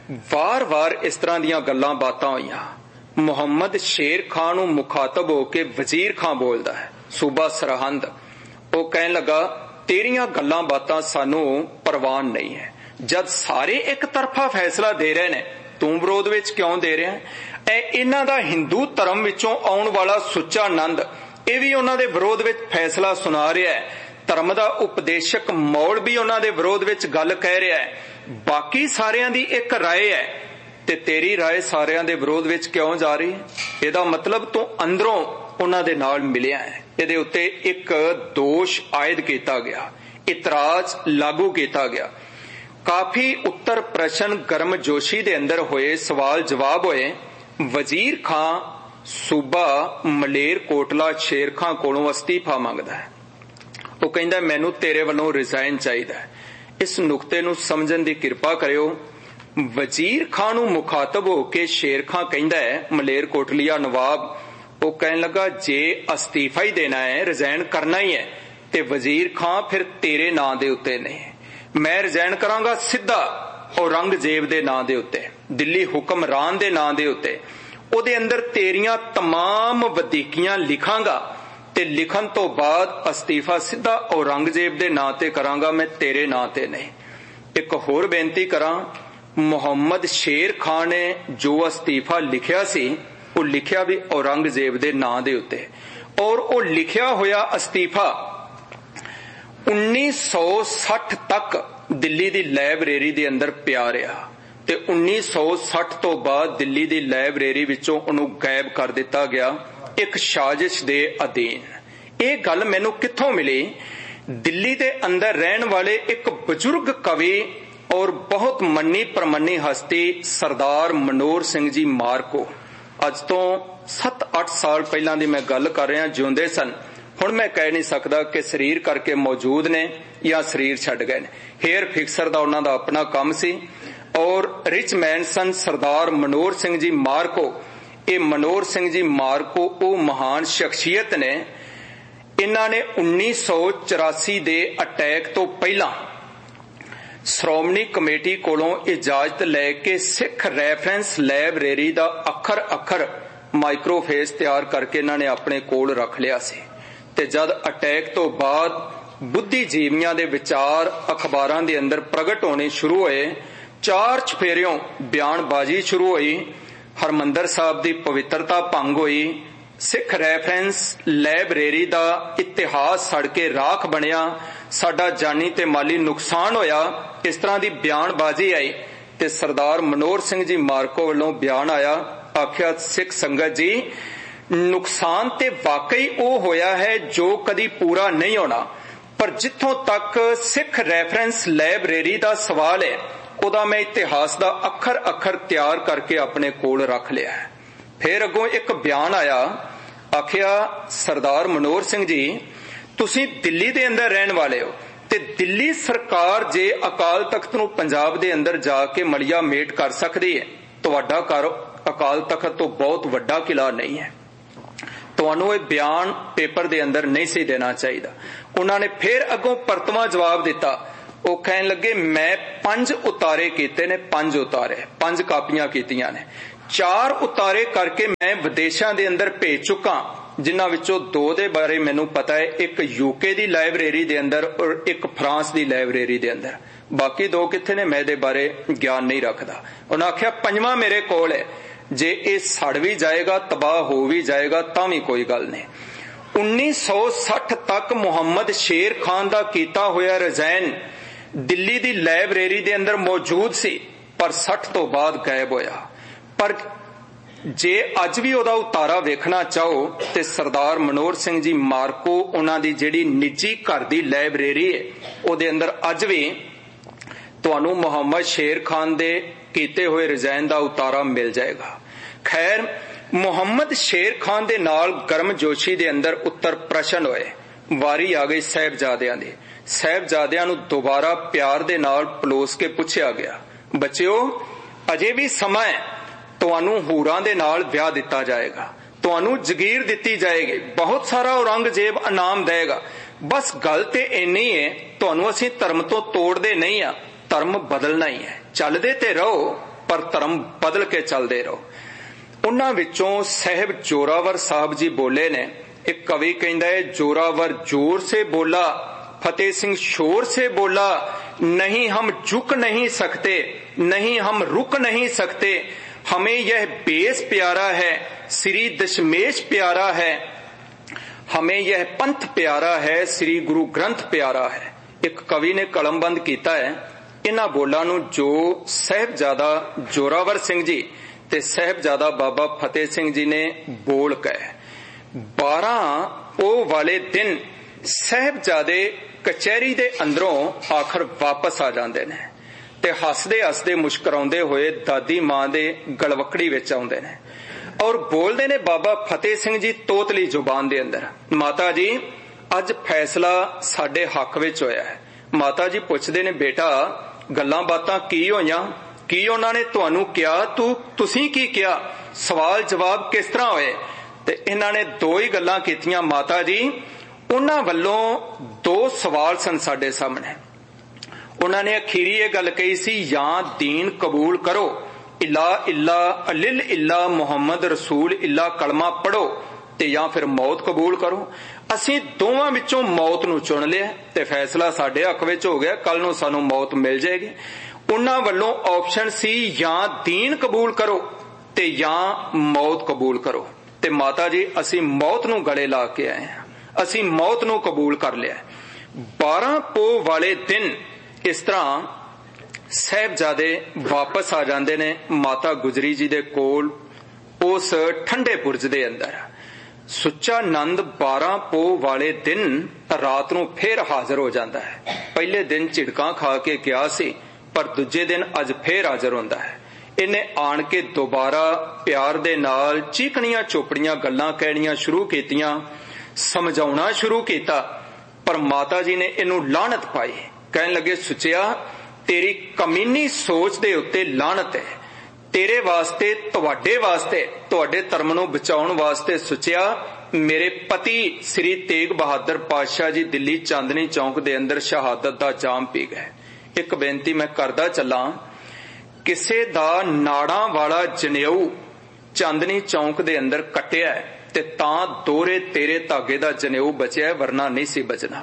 ਵਾਰ-ਵਾਰ ਇਸ ਤਰ੍ਹਾਂ ਦੀਆਂ ਗੱਲਾਂ ਬਾਤਾਂ ਹੋਈਆਂ। ਮੁਹੰਮਦ ਸ਼ੇਰ ਖਾਂ ਨੂੰ ਮੁਖਾਤਬ ਹੋ ਕੇ ਵਜ਼ੀਰ ਖਾਂ ਬੋਲਦਾ ਹੈ, ਸੂਬਾ ਸਰਹੰਦ। ਉਹ ਕਹਿਣ ਲੱਗਾ, ਤੇਰੀਆਂ ਗੱਲਾਂ ਬਾਤਾਂ ਸਾਨੂੰ ਪ੍ਰਵਾਨ ਨਹੀਂ ਹੈ। ਜਦ ਸਾਰੇ ਇੱਕ ਤਰਫਾ ਫੈਸਲਾ ਦੇ ਰਹੇ ਨੇ, ਤੂੰ ਵਿਰੋਧ ਵਿੱਚ ਕਿਉਂ ਦੇ ਰਿਹਾ? ਇਹ ਇਹਨਾਂ ਦਾ ਹਿੰਦੂ ਧਰਮ ਵਿੱਚੋਂ ਆਉਣ ਵਾਲਾ ਸੁੱਚਾ ਨੰਦ, ਇਹ ਵੀ ਉਹਨਾਂ ਦੇ ਵਿਰੋਧ ਵਿੱਚ ਫੈਸਲਾ ਸੁਣਾ ਰਿਹਾ ਹੈ। ਧਰਮ ਦਾ ਉਪਦੇਸ਼ਕ ਮੌਲ ਵੀ ਉਹਨਾਂ ਦੇ ਵਿਰੋਧ ਵਿੱਚ ਗੱਲ ਕਹਿ ਰਿਹਾ ਹੈ। ਬਾਕੀ ਸਾਰਿਆਂ ਦੀ ਇੱਕ ਰਾਏ ਹੈ ਤੇ ਤੇਰੀ ਰਾਏ ਸਾਰਿਆਂ ਦੇ ਵਿਰੋਧ ਵਿੱਚ ਕਿਉਂ ਜਾ ਰਹੀ? ਇਹਦਾ ਮਤਲਬ ਤੂੰ ਅੰਦਰੋਂ ਉਹਨਾਂ ਦੇ ਨਾਲ ਮਿਲਿਆ ਹੈ। ਇਹਦੇ ਉੱਤੇ ਇੱਕ ਦੋਸ਼ ਆਇਦ ਕੀਤਾ ਗਿਆ, ਇਤਰਾਜ਼ ਲਾਗੂ ਕੀਤਾ ਗਿਆ। ਕਾਫੀ ਉੱਤਰ ਪ੍ਰਸ਼ਨ ਗਰਮਜੋਸ਼ੀ ਦੇ ਅੰਦਰ ਹੋਏ, ਸਵਾਲ ਜਵਾਬ ਹੋਏ। ਵਜ਼ੀਰ ਖਾਂ ਸੂਬਾ ਮਲੇਰ ਕੋਟਲਾ ਸ਼ੇਰ ਖਾਂ ਕੋਲੋਂ ਅਸਤੀਫਾ ਮੰਗਦਾ ਹੈ। ਉਹ ਕਹਿੰਦਾ, ਮੈਨੂੰ ਤੇਰੇ ਵੱਲੋਂ ਰਿਜ਼ਾਈਨ ਚਾਹੀਦਾ ਹੈ। ਇਸ ਨੁਕਤੇ ਨੂੰ ਸਮਝਣ ਦੀ ਕਿਰਪਾ ਕਰਿਓ। ਵਜ਼ੀਰ ਖਾਂ ਨੂੰ ਮੁਖਾਤਬ ਹੋ ਕੇ ਸ਼ੇਰ ਖਾਂ ਕਹਿੰਦਾ ਹੈ, ਮਲੇਰ ਕੋਟਲੀਆ ਨਵਾਬ, ਉਹ ਕਹਿਣ ਲੱਗਾ, ਜੇ ਅਸਤੀਫਾ ਹੀ ਦੇਣਾ ਹੈ, ਰਿਜ਼ਾਈਨ ਕਰਨਾ ਹੀ ਹੈ, ਤੇ ਵਜ਼ੀਰ ਖਾਂ ਫਿਰ ਤੇਰੇ ਨਾਂ ਦੇ ਉੱਤੇ ਨਹੀਂ, ਮੈਂ ਰਿਜ਼ਾਈਨ ਕਰਾਂਗਾ ਸਿੱਧਾ ਔਰੰਗਜ਼ੇਬ ਦੇ ਨਾਂ ਦੇ ਉੱਤੇ, ਦਿੱਲੀ ਹੁਕਮਰਾਨ ਦੇ ਨਾਂ ਦੇ ਉੱਤੇ। ਉਹਦੇ ਅੰਦਰ ਤੇਰੀਆਂ ਤਮਾਮ ਵਧੀਕੀਆਂ ਲਿਖਾਂਗਾ ਤੇ ਲਿਖਣ ਤੋਂ ਬਾਅਦ ਅਸਤੀਫਾ ਸਿੱਧਾ ਔਰੰਗਜ਼ੇਬ ਦੇ ਨਾਂ ਤੇ ਕਰਾਂਗਾ, ਮੈਂ ਤੇਰੇ ਨਾਂ ਤੇ ਨਹੀਂ। ਇੱਕ ਹੋਰ ਬੇਨਤੀ ਕਰਾਂ, ਮੁਹੰਮਦ ਸ਼ੇਰ ਖਾਂ ਨੇ ਜੋ ਅਸਤੀਫਾ ਲਿਖਿਆ ਸੀ, ਉਹ ਲਿਖਿਆ ਵੀ ਔਰੰਗਜ਼ੇਬ ਦੇ ਨਾਂ ਦੇ ਉੱਤੇ, ਔਰ ਉਹ ਲਿਖਿਆ ਹੋਇਆ ਅਸਤੀਫਾ ਉੱਨੀ ਸੌ ਸੱਠ ਤੱਕ ਦਿੱਲੀ ਦੀ ਲਾਇਬ੍ਰੇਰੀ ਦੇ ਅੰਦਰ ਪਿਆ ਰਿਹਾ ਤੇ ਉੱਨੀ ਸੌ ਸੱਠ ਤੋਂ ਬਾਅਦ ਦਿੱਲੀ ਦੀ ਲਾਇਬ੍ਰੇਰੀ ਵਿੱਚੋਂ ਉਹਨੂੰ ਗਾਇਬ ਕਰ ਦਿੱਤਾ ਗਿਆ ਇੱਕ ਸਾਜ਼ਿਸ਼ ਦੇ ਅਧੀਨ। ਇਹ ਗੱਲ ਮੈਨੂੰ ਕਿੱਥੋਂ ਮਿਲੀ? ਦਿੱਲੀ ਦੇ ਅੰਦਰ ਰਹਿਣ ਵਾਲੇ ਇੱਕ ਬਜ਼ੁਰਗ ਕਵੀ ਔਰ ਬਹੁਤ ਮੰਨੀ ਪ੍ਰਮੰਨੀ ਹਸਤੀ ਸਰਦਾਰ ਮਨੋਹਰ ਸਿੰਘ ਜੀ ਮਾਰਕੋ, ਅੱਜ ਤੋਂ ਸੱਤ ਅੱਠ ਸਾਲ ਪਹਿਲਾਂ ਦੀ ਮੈਂ ਗੱਲ ਕਰ ਰਿਹਾ, ਜਿਉਂਦੇ ਸਨ। ਹੁਣ ਮੈਂ ਕਹਿ ਨਹੀਂ ਸਕਦਾ ਕਿ ਸਰੀਰ ਕਰਕੇ ਮੌਜੂਦ ਨੇ ਜਾਂ ਸਰੀਰ ਛੱਡ ਗਏ ਨੇ। ਹੇਅਰ ਫਿਕਸਰ ਦਾ ਉਹਨਾਂ ਦਾ ਆਪਣਾ ਕੰਮ ਸੀ ਔਰ ਰਿਚ ਮੈਨ ਸਨ ਸਰਦਾਰ ਮਨੋਹਰ ਸਿੰਘ ਜੀ ਮਾਰਕੋ। ਇਹ ਮਨੋਹਰ ਸਿੰਘ ਜੀ ਮਾਰਕੋ ਉਹ ਮਹਾਨ ਸ਼ਖਸੀਅਤ ਨੇ, ਇਹਨਾਂ ਨੇ ਉੱਨੀ ਸੌ ਚੁਰਾਸੀ ਦੇ ਅਟੈਕ ਤੋਂ ਪਹਿਲਾਂ ਸ਼੍ਰੋਮਣੀ ਕਮੇਟੀ ਕੋਲੋਂ ਇਜਾਜ਼ਤ ਲੈ ਕੇ ਸਿੱਖ ਰੈਫਰੈਂਸ ਲਾਇਬ੍ਰੇਰੀ ਦਾ ਅੱਖਰ ਅੱਖਰ ਮਾਈਕਰੋਫੇਸ ਤਿਆਰ ਕਰਕੇ ਇਹਨਾਂ ਨੇ ਆਪਣੇ ਕੋਲ ਰੱਖ ਲਿਆ ਸੀ। ਤੇ ਜਦ ਅਟੈਕ ਤੋਂ ਬਾਅਦ ਬੁੱਧੀਜੀਵੀਆਂ ਦੇ ਵਿਚਾਰ ਅਖਬਾਰਾਂ ਦੇ ਅੰਦਰ ਪ੍ਰਗਟ ਹੋਣੇ ਸ਼ੁਰੂ ਹੋਏ, ਚਾਰ ਚਫੇਰਿਓਂ ਬਿਆਨਬਾਜ਼ੀ ਸ਼ੁਰੂ ਹੋਈ, ਹਰਮੰਦਰ ਸਾਹਿਬ ਦੀ ਪਵਿੱਤਰਤਾ ਭੰਗ ਹੋਈ, ਸਿੱਖ ਰੈਫਰੈਂਸ ਲਾਇਬ੍ਰੇਰੀ ਦਾ ਇਤਿਹਾਸ ਸੜ ਕੇ ਰਾਖ ਬਣਿਆ, ਸਾਡਾ ਜਾਨੀ ਤੇ ਮਾਲੀ ਨੁਕਸਾਨ ਹੋਇਆ, ਇਸ ਤਰ੍ਹਾਂ ਦੀ ਬਿਆਨਬਾਜ਼ੀ ਆਈ ਤੇ ਸਰਦਾਰ ਮਨੋਹਰ ਸਿੰਘ ਜੀ ਮਾਰਕੋ ਵੱਲੋਂ ਬਿਆਨ ਆਇਆ। ਆਖਿਆ, ਸਿੱਖ ਸੰਗਤ ਜੀ, ਨੁਕਸਾਨ ਤੇ ਵਾਕਈ ਉਹ ਹੋਇਆ ਹੈ ਜੋ ਕਦੀ ਪੂਰਾ ਨਹੀਂ ਹੋਣਾ, ਪਰ ਜਿੱਥੋਂ ਤੱਕ ਸਿੱਖ ਰੈਫਰੈਂਸ ਲਾਇਬ੍ਰੇਰੀ ਦਾ ਸਵਾਲ ਹੈ, ਉਹਦਾ ਮੈਂ ਇਤਿਹਾਸ ਦਾ ਅੱਖਰ ਅੱਖਰ ਤਿਆਰ ਕਰਕੇ ਆਪਣੇ ਕੋਲ ਰੱਖ ਲਿਆ ਹੈ। ਫਿਰ ਅੱਗੋਂ ਇੱਕ ਬਿਆਨ ਆਇਆ, ਆਖਿਆ, ਸਰਦਾਰ ਮਨੋਹਰ ਸਿੰਘ ਜੀ, ਤੁਸੀਂ ਦਿੱਲੀ ਦੇ ਅੰਦਰ ਰਹਿਣ ਵਾਲੇ ਹੋ ਤੇ ਦਿੱਲੀ ਸਰਕਾਰ ਜੇ ਅਕਾਲ ਤਖਤ ਨੂੰ ਪੰਜਾਬ ਦੇ ਅੰਦਰ ਜਾ ਕੇ ਮਲੀਆ ਮੇਟ ਕਰ ਸਕਦੀ ਹੈ, ਤੁਹਾਡਾ ਘਰ ਅਕਾਲ ਤਖਤ ਤੋਂ ਬਹੁਤ ਵੱਡਾ ਕਿਲਾ ਨਹੀਂ ਹੈ। ਤੁਹਾਨੂੰ ਇਹ ਬਿਆਨ ਪੇਪਰ ਦੇ ਅੰਦਰ ਨਹੀਂ ਸੀ ਦੇਣਾ ਚਾਹੀਦਾ। ਉਹਨਾਂ ਨੇ ਫਿਰ ਅੱਗੋਂ ਪਰਤਵਾਂ ਜਵਾਬ ਦਿੱਤਾ। ਉਹ ਕਹਿਣ ਲੱਗੇ ਮੈਂ ਪੰਜ ਉਤਾਰੇ ਕੀਤੇ ਨੇ, ਪੰਜ ਉਤਾਰੇ, ਪੰਜ ਕਾਪੀਆਂ ਕੀਤੀਆਂ ਨੇ, ਚਾਰ ਉਤਾਰੇ ਕਰਕੇ ਮੈਂ ਵਿਦੇਸ਼ਾਂ ਦੇ ਅੰਦਰ ਭੇਜ ਚੁੱਕਾ, ਜਿਨ੍ਹਾਂ ਵਿੱਚੋਂ ਦੋ ਦੇ ਬਾਰੇ ਮੈਨੂੰ ਪਤਾ ਹੈ, ਇੱਕ ਯੂਕੇ ਦੀ ਲਾਇਬ੍ਰੇਰੀ ਦੇ ਅੰਦਰ ਔਰ ਇੱਕ ਫਰਾਂਸ ਦੀ ਲਾਇਬ੍ਰੇਰੀ ਦੇ ਅੰਦਰ। ਬਾਕੀ ਦੋ ਕਿੱਥੇ ਨੇ ਮੈਂ ਇਹਦੇ ਬਾਰੇ ਗਿਆਨ ਨਹੀਂ ਰੱਖਦਾ। ਉਹਨਾਂ ਆਖਿਆ ਪੰਜਵਾਂ ਮੇਰੇ ਕੋਲ ਹੈ, ਜੇ ਇਹ ਸੜ ਵੀ ਜਾਏਗਾ, ਤਬਾਹ ਹੋ ਵੀ ਜਾਏਗਾ ਤਾਂ ਵੀ ਕੋਈ ਗੱਲ ਨਹੀਂ। ਉੱਨੀ ਸੌ ਸੱਠ ਤੱਕ ਮੁਹੰਮਦ ਸ਼ੇਰ ਖਾਨ ਦਾ ਕੀਤਾ ਹੋਇਆ ਰਿਜ਼ਾਈਨ ਦਿੱਲੀ ਦੀ ਲਾਇਬ੍ਰੇਰੀ ਦੇ ਅੰਦਰ ਮੌਜੂਦ ਸੀ, ਪਰ ਸੱਠ ਤੋਂ ਬਾਅਦ ਗਾਇਬ ਹੋਇਆ। ਪਰ ਜੇ ਅੱਜ ਵੀ ਉਹਦਾ ਉਤਾਰਾ ਵੇਖਣਾ ਚਾਹੋ ਤੇ ਸਰਦਾਰ ਮਨੋਹਰ ਸਿੰਘ ਜੀ ਮਾਰਕੋ, ਉਹਨਾਂ ਦੀ ਜਿਹੜੀ ਨਿੱਜੀ ਘਰ ਦੀ ਲਾਇਬ੍ਰੇਰੀ ਹੈ, ਉਹਦੇ ਅੰਦਰ ਅੱਜ ਵੀ ਤੁਹਾਨੂੰ ਮੁਹੰਮਦ ਸ਼ੇਰ ਖਾਨ ਦੇ ਕੀਤੇ ਹੋਏ ਰਿਜ਼ਾਈਨ ਦਾ ਉਤਾਰਾ ਮਿਲ ਜਾਏਗਾ। ਖੈਰ, ਮੁਹੰਮਦ ਸ਼ੇਰ ਖਾਨ ਦੇ ਨਾਲ ਗਰਮਜੋਸ਼ੀ ਦੇ ਅੰਦਰ ਉੱਤਰ ਪ੍ਰਸ਼ਨ ਹੋਏ। ਵਾਰੀ ਆ ਗਈ ਸਾਹਿਬਜ਼ਾਦਿਆਂ ਦੀ। ਸਾਹਿਬਜ਼ਾਦਿਆਂ ਨੂੰ ਦੁਬਾਰਾ ਪਿਆਰ ਦੇ ਨਾਲ ਪਲੋਸ ਕੇ ਪੁੱਛਿਆ ਗਿਆ, ਬੱਚਿਓ ਅਜੇ ਵੀ ਸਮਾਂ ਹੈ, ਤੁਹਾਨੂੰ ਹੂਰਾਂ ਦੇ ਨਾਲ ਵਿਆਹ ਦਿੱਤਾ ਜਾਏਗਾ, ਤੁਹਾਨੂੰ ਜਗੀਰ ਦਿੱਤੀ ਜਾਏਗੀ, ਬਹੁਤ ਸਾਰਾ ਔਰੰਗਜ਼ੇਬ ਇਨਾਮ ਦੇਗਾ। ਬਸ ਗੱਲ ਤੇ ਇੰਨੀ ਹੈ, ਤੁਹਾਨੂੰ ਅਸੀਂ ਧਰਮ ਤੋਂ ਤੋੜਦੇ ਨਹੀਂ ਆ, ਧਰਮ ਬਦਲਣਾ ਹੀ ਹੈ। ਚੱਲਦੇ ਤੇ ਰਹੋ ਪਰ ਧਰਮ ਬਦਲ ਕੇ ਚੱਲਦੇ ਰਹੋ। ਉਹਨਾਂ ਵਿੱਚੋਂ ਸਾਹਿਬ ਜੋਰਾਵਰ ਸਾਹਿਬ ਜੀ ਬੋਲੇ ਨੇ। ਇੱਕ ਕਵੀ ਕਹਿੰਦਾ ਹੈ, जोरावर जोर से बोला, फतेह सिंह शोर से बोला, नहीं हम झुक नहीं सकते, नहीं हम रुक नहीं सकते, हमें यह बेस प्यारा है, श्री दशमेश प्यारा है, हमें यह पंथ प्यारा है, श्री गुरु ग्रंथ प्यारा है। एक कवि ने कलमबंद किया है इन्हां बोलां नूं जो साहिबजादा जोरावर सिंह जी ते साहिबजादा बाबा फतेह सिंह जी ने बोल कहे। बारह ओ वाले दिन साहिबजादे कचहरी दे अंदरों आखिर वापस आ जाते ने ते हसदे हसदे मुस्कुराउंदे होए दादी मां दे गलवकड़ी विच आउंदे ने और बोलते ने बाबा फतेह सिंह जी तोतली जुबान दे अंदर, माता जी अज फैसला साडे हक विच होया है। माता जी पुछदे ने, बेटा गल्लां बातां की होईयां, की उन्हां ने तुहानूं किया, तू तुसीं की किया, सवाल जवाब किस तरह होए? ते इन्हां ने दो ही गल्लां कीतियां माता जी। उन्हां वल्लों दो सवाल सन साडे सामने। उन्हां ने अखीरी ये गल कही सी, या दीन कबूल करो, इला इला अलिल इला मुहम्मद रसूल इला कलमा पढ़ो, ते या फिर मौत कबूल करो। असीं दोवां विचों मौत नूं चुन लिया ते फैसला साडे हक विच हो गया, कल नूं सानूं मौत मिल जाएगी। उन्हां वल्लों ऑप्शन सी, या दीन कबूल करो ते या मौत कबूल करो। ते माता जी असीं मौत नूं गले ला के आए हैं, असीं मौत नूं कबूल कर लिया। बारह पो वाले दिन इस तरह साहिबजादे वापस आ जाते ने माता गुजरी जी दे कोल उस ठंडे बुरज दे अंदर। सुच्चा नंद बारह पो वाले दिन रात नूं फिर हाजिर हो जाता है। पहले दिन झिड़कां खा के गया सी, पर दूजे दिन अज फिर हाजिर होंदा है। इन्हें आण के दोबारा प्यार दे नाल चीकणियां चोपड़ियां गल्लां कहणियां शुरू कीतियां, समझाउणा शुरू कीता, पर माता जी ने इनू लानत पाई। कहन लगे, सुचिया तेरी कमीनी सोच दे उत्ते लानत है, तेरे वास्ते, तुहाडे वास्ते, तुहाडे धर्म नूं बचाउण वास्ते सुचिया मेरे पति श्री तेग बहादुर पातशाह जी दिल्ली चांदनी चौक दे अंदर शहादत दा जाम पी गए। एक बेनती मैं करदा चला, किसे दा नाड़ा वाला जनेऊ चांदनी चौक दे अंदर कटिया ते तां दोरे तेरे धागे दा जनेऊ बचिया, वरना नहीं सी बचना।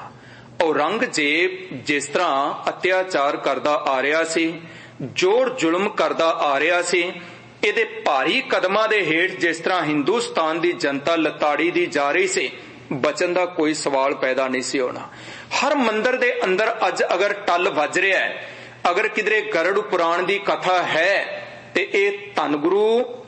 औरंगजेब जिस तरह अत्याचार करदा आ रहा सी, जोर जुल्म करदा आ रहा सी, इहदे भारी कदमां दे हेठ जिस तरह हिंदुस्तान दी जनता लताड़ी दी जा रही सी, बचन दा कोई सवाल पैदा नहीं सी होना। हर मंदिर दे अंदर अज अगर टल वज रहा है, अगर किधरे गरुड़ पुराण दी कथा है, ते इह धन गुरु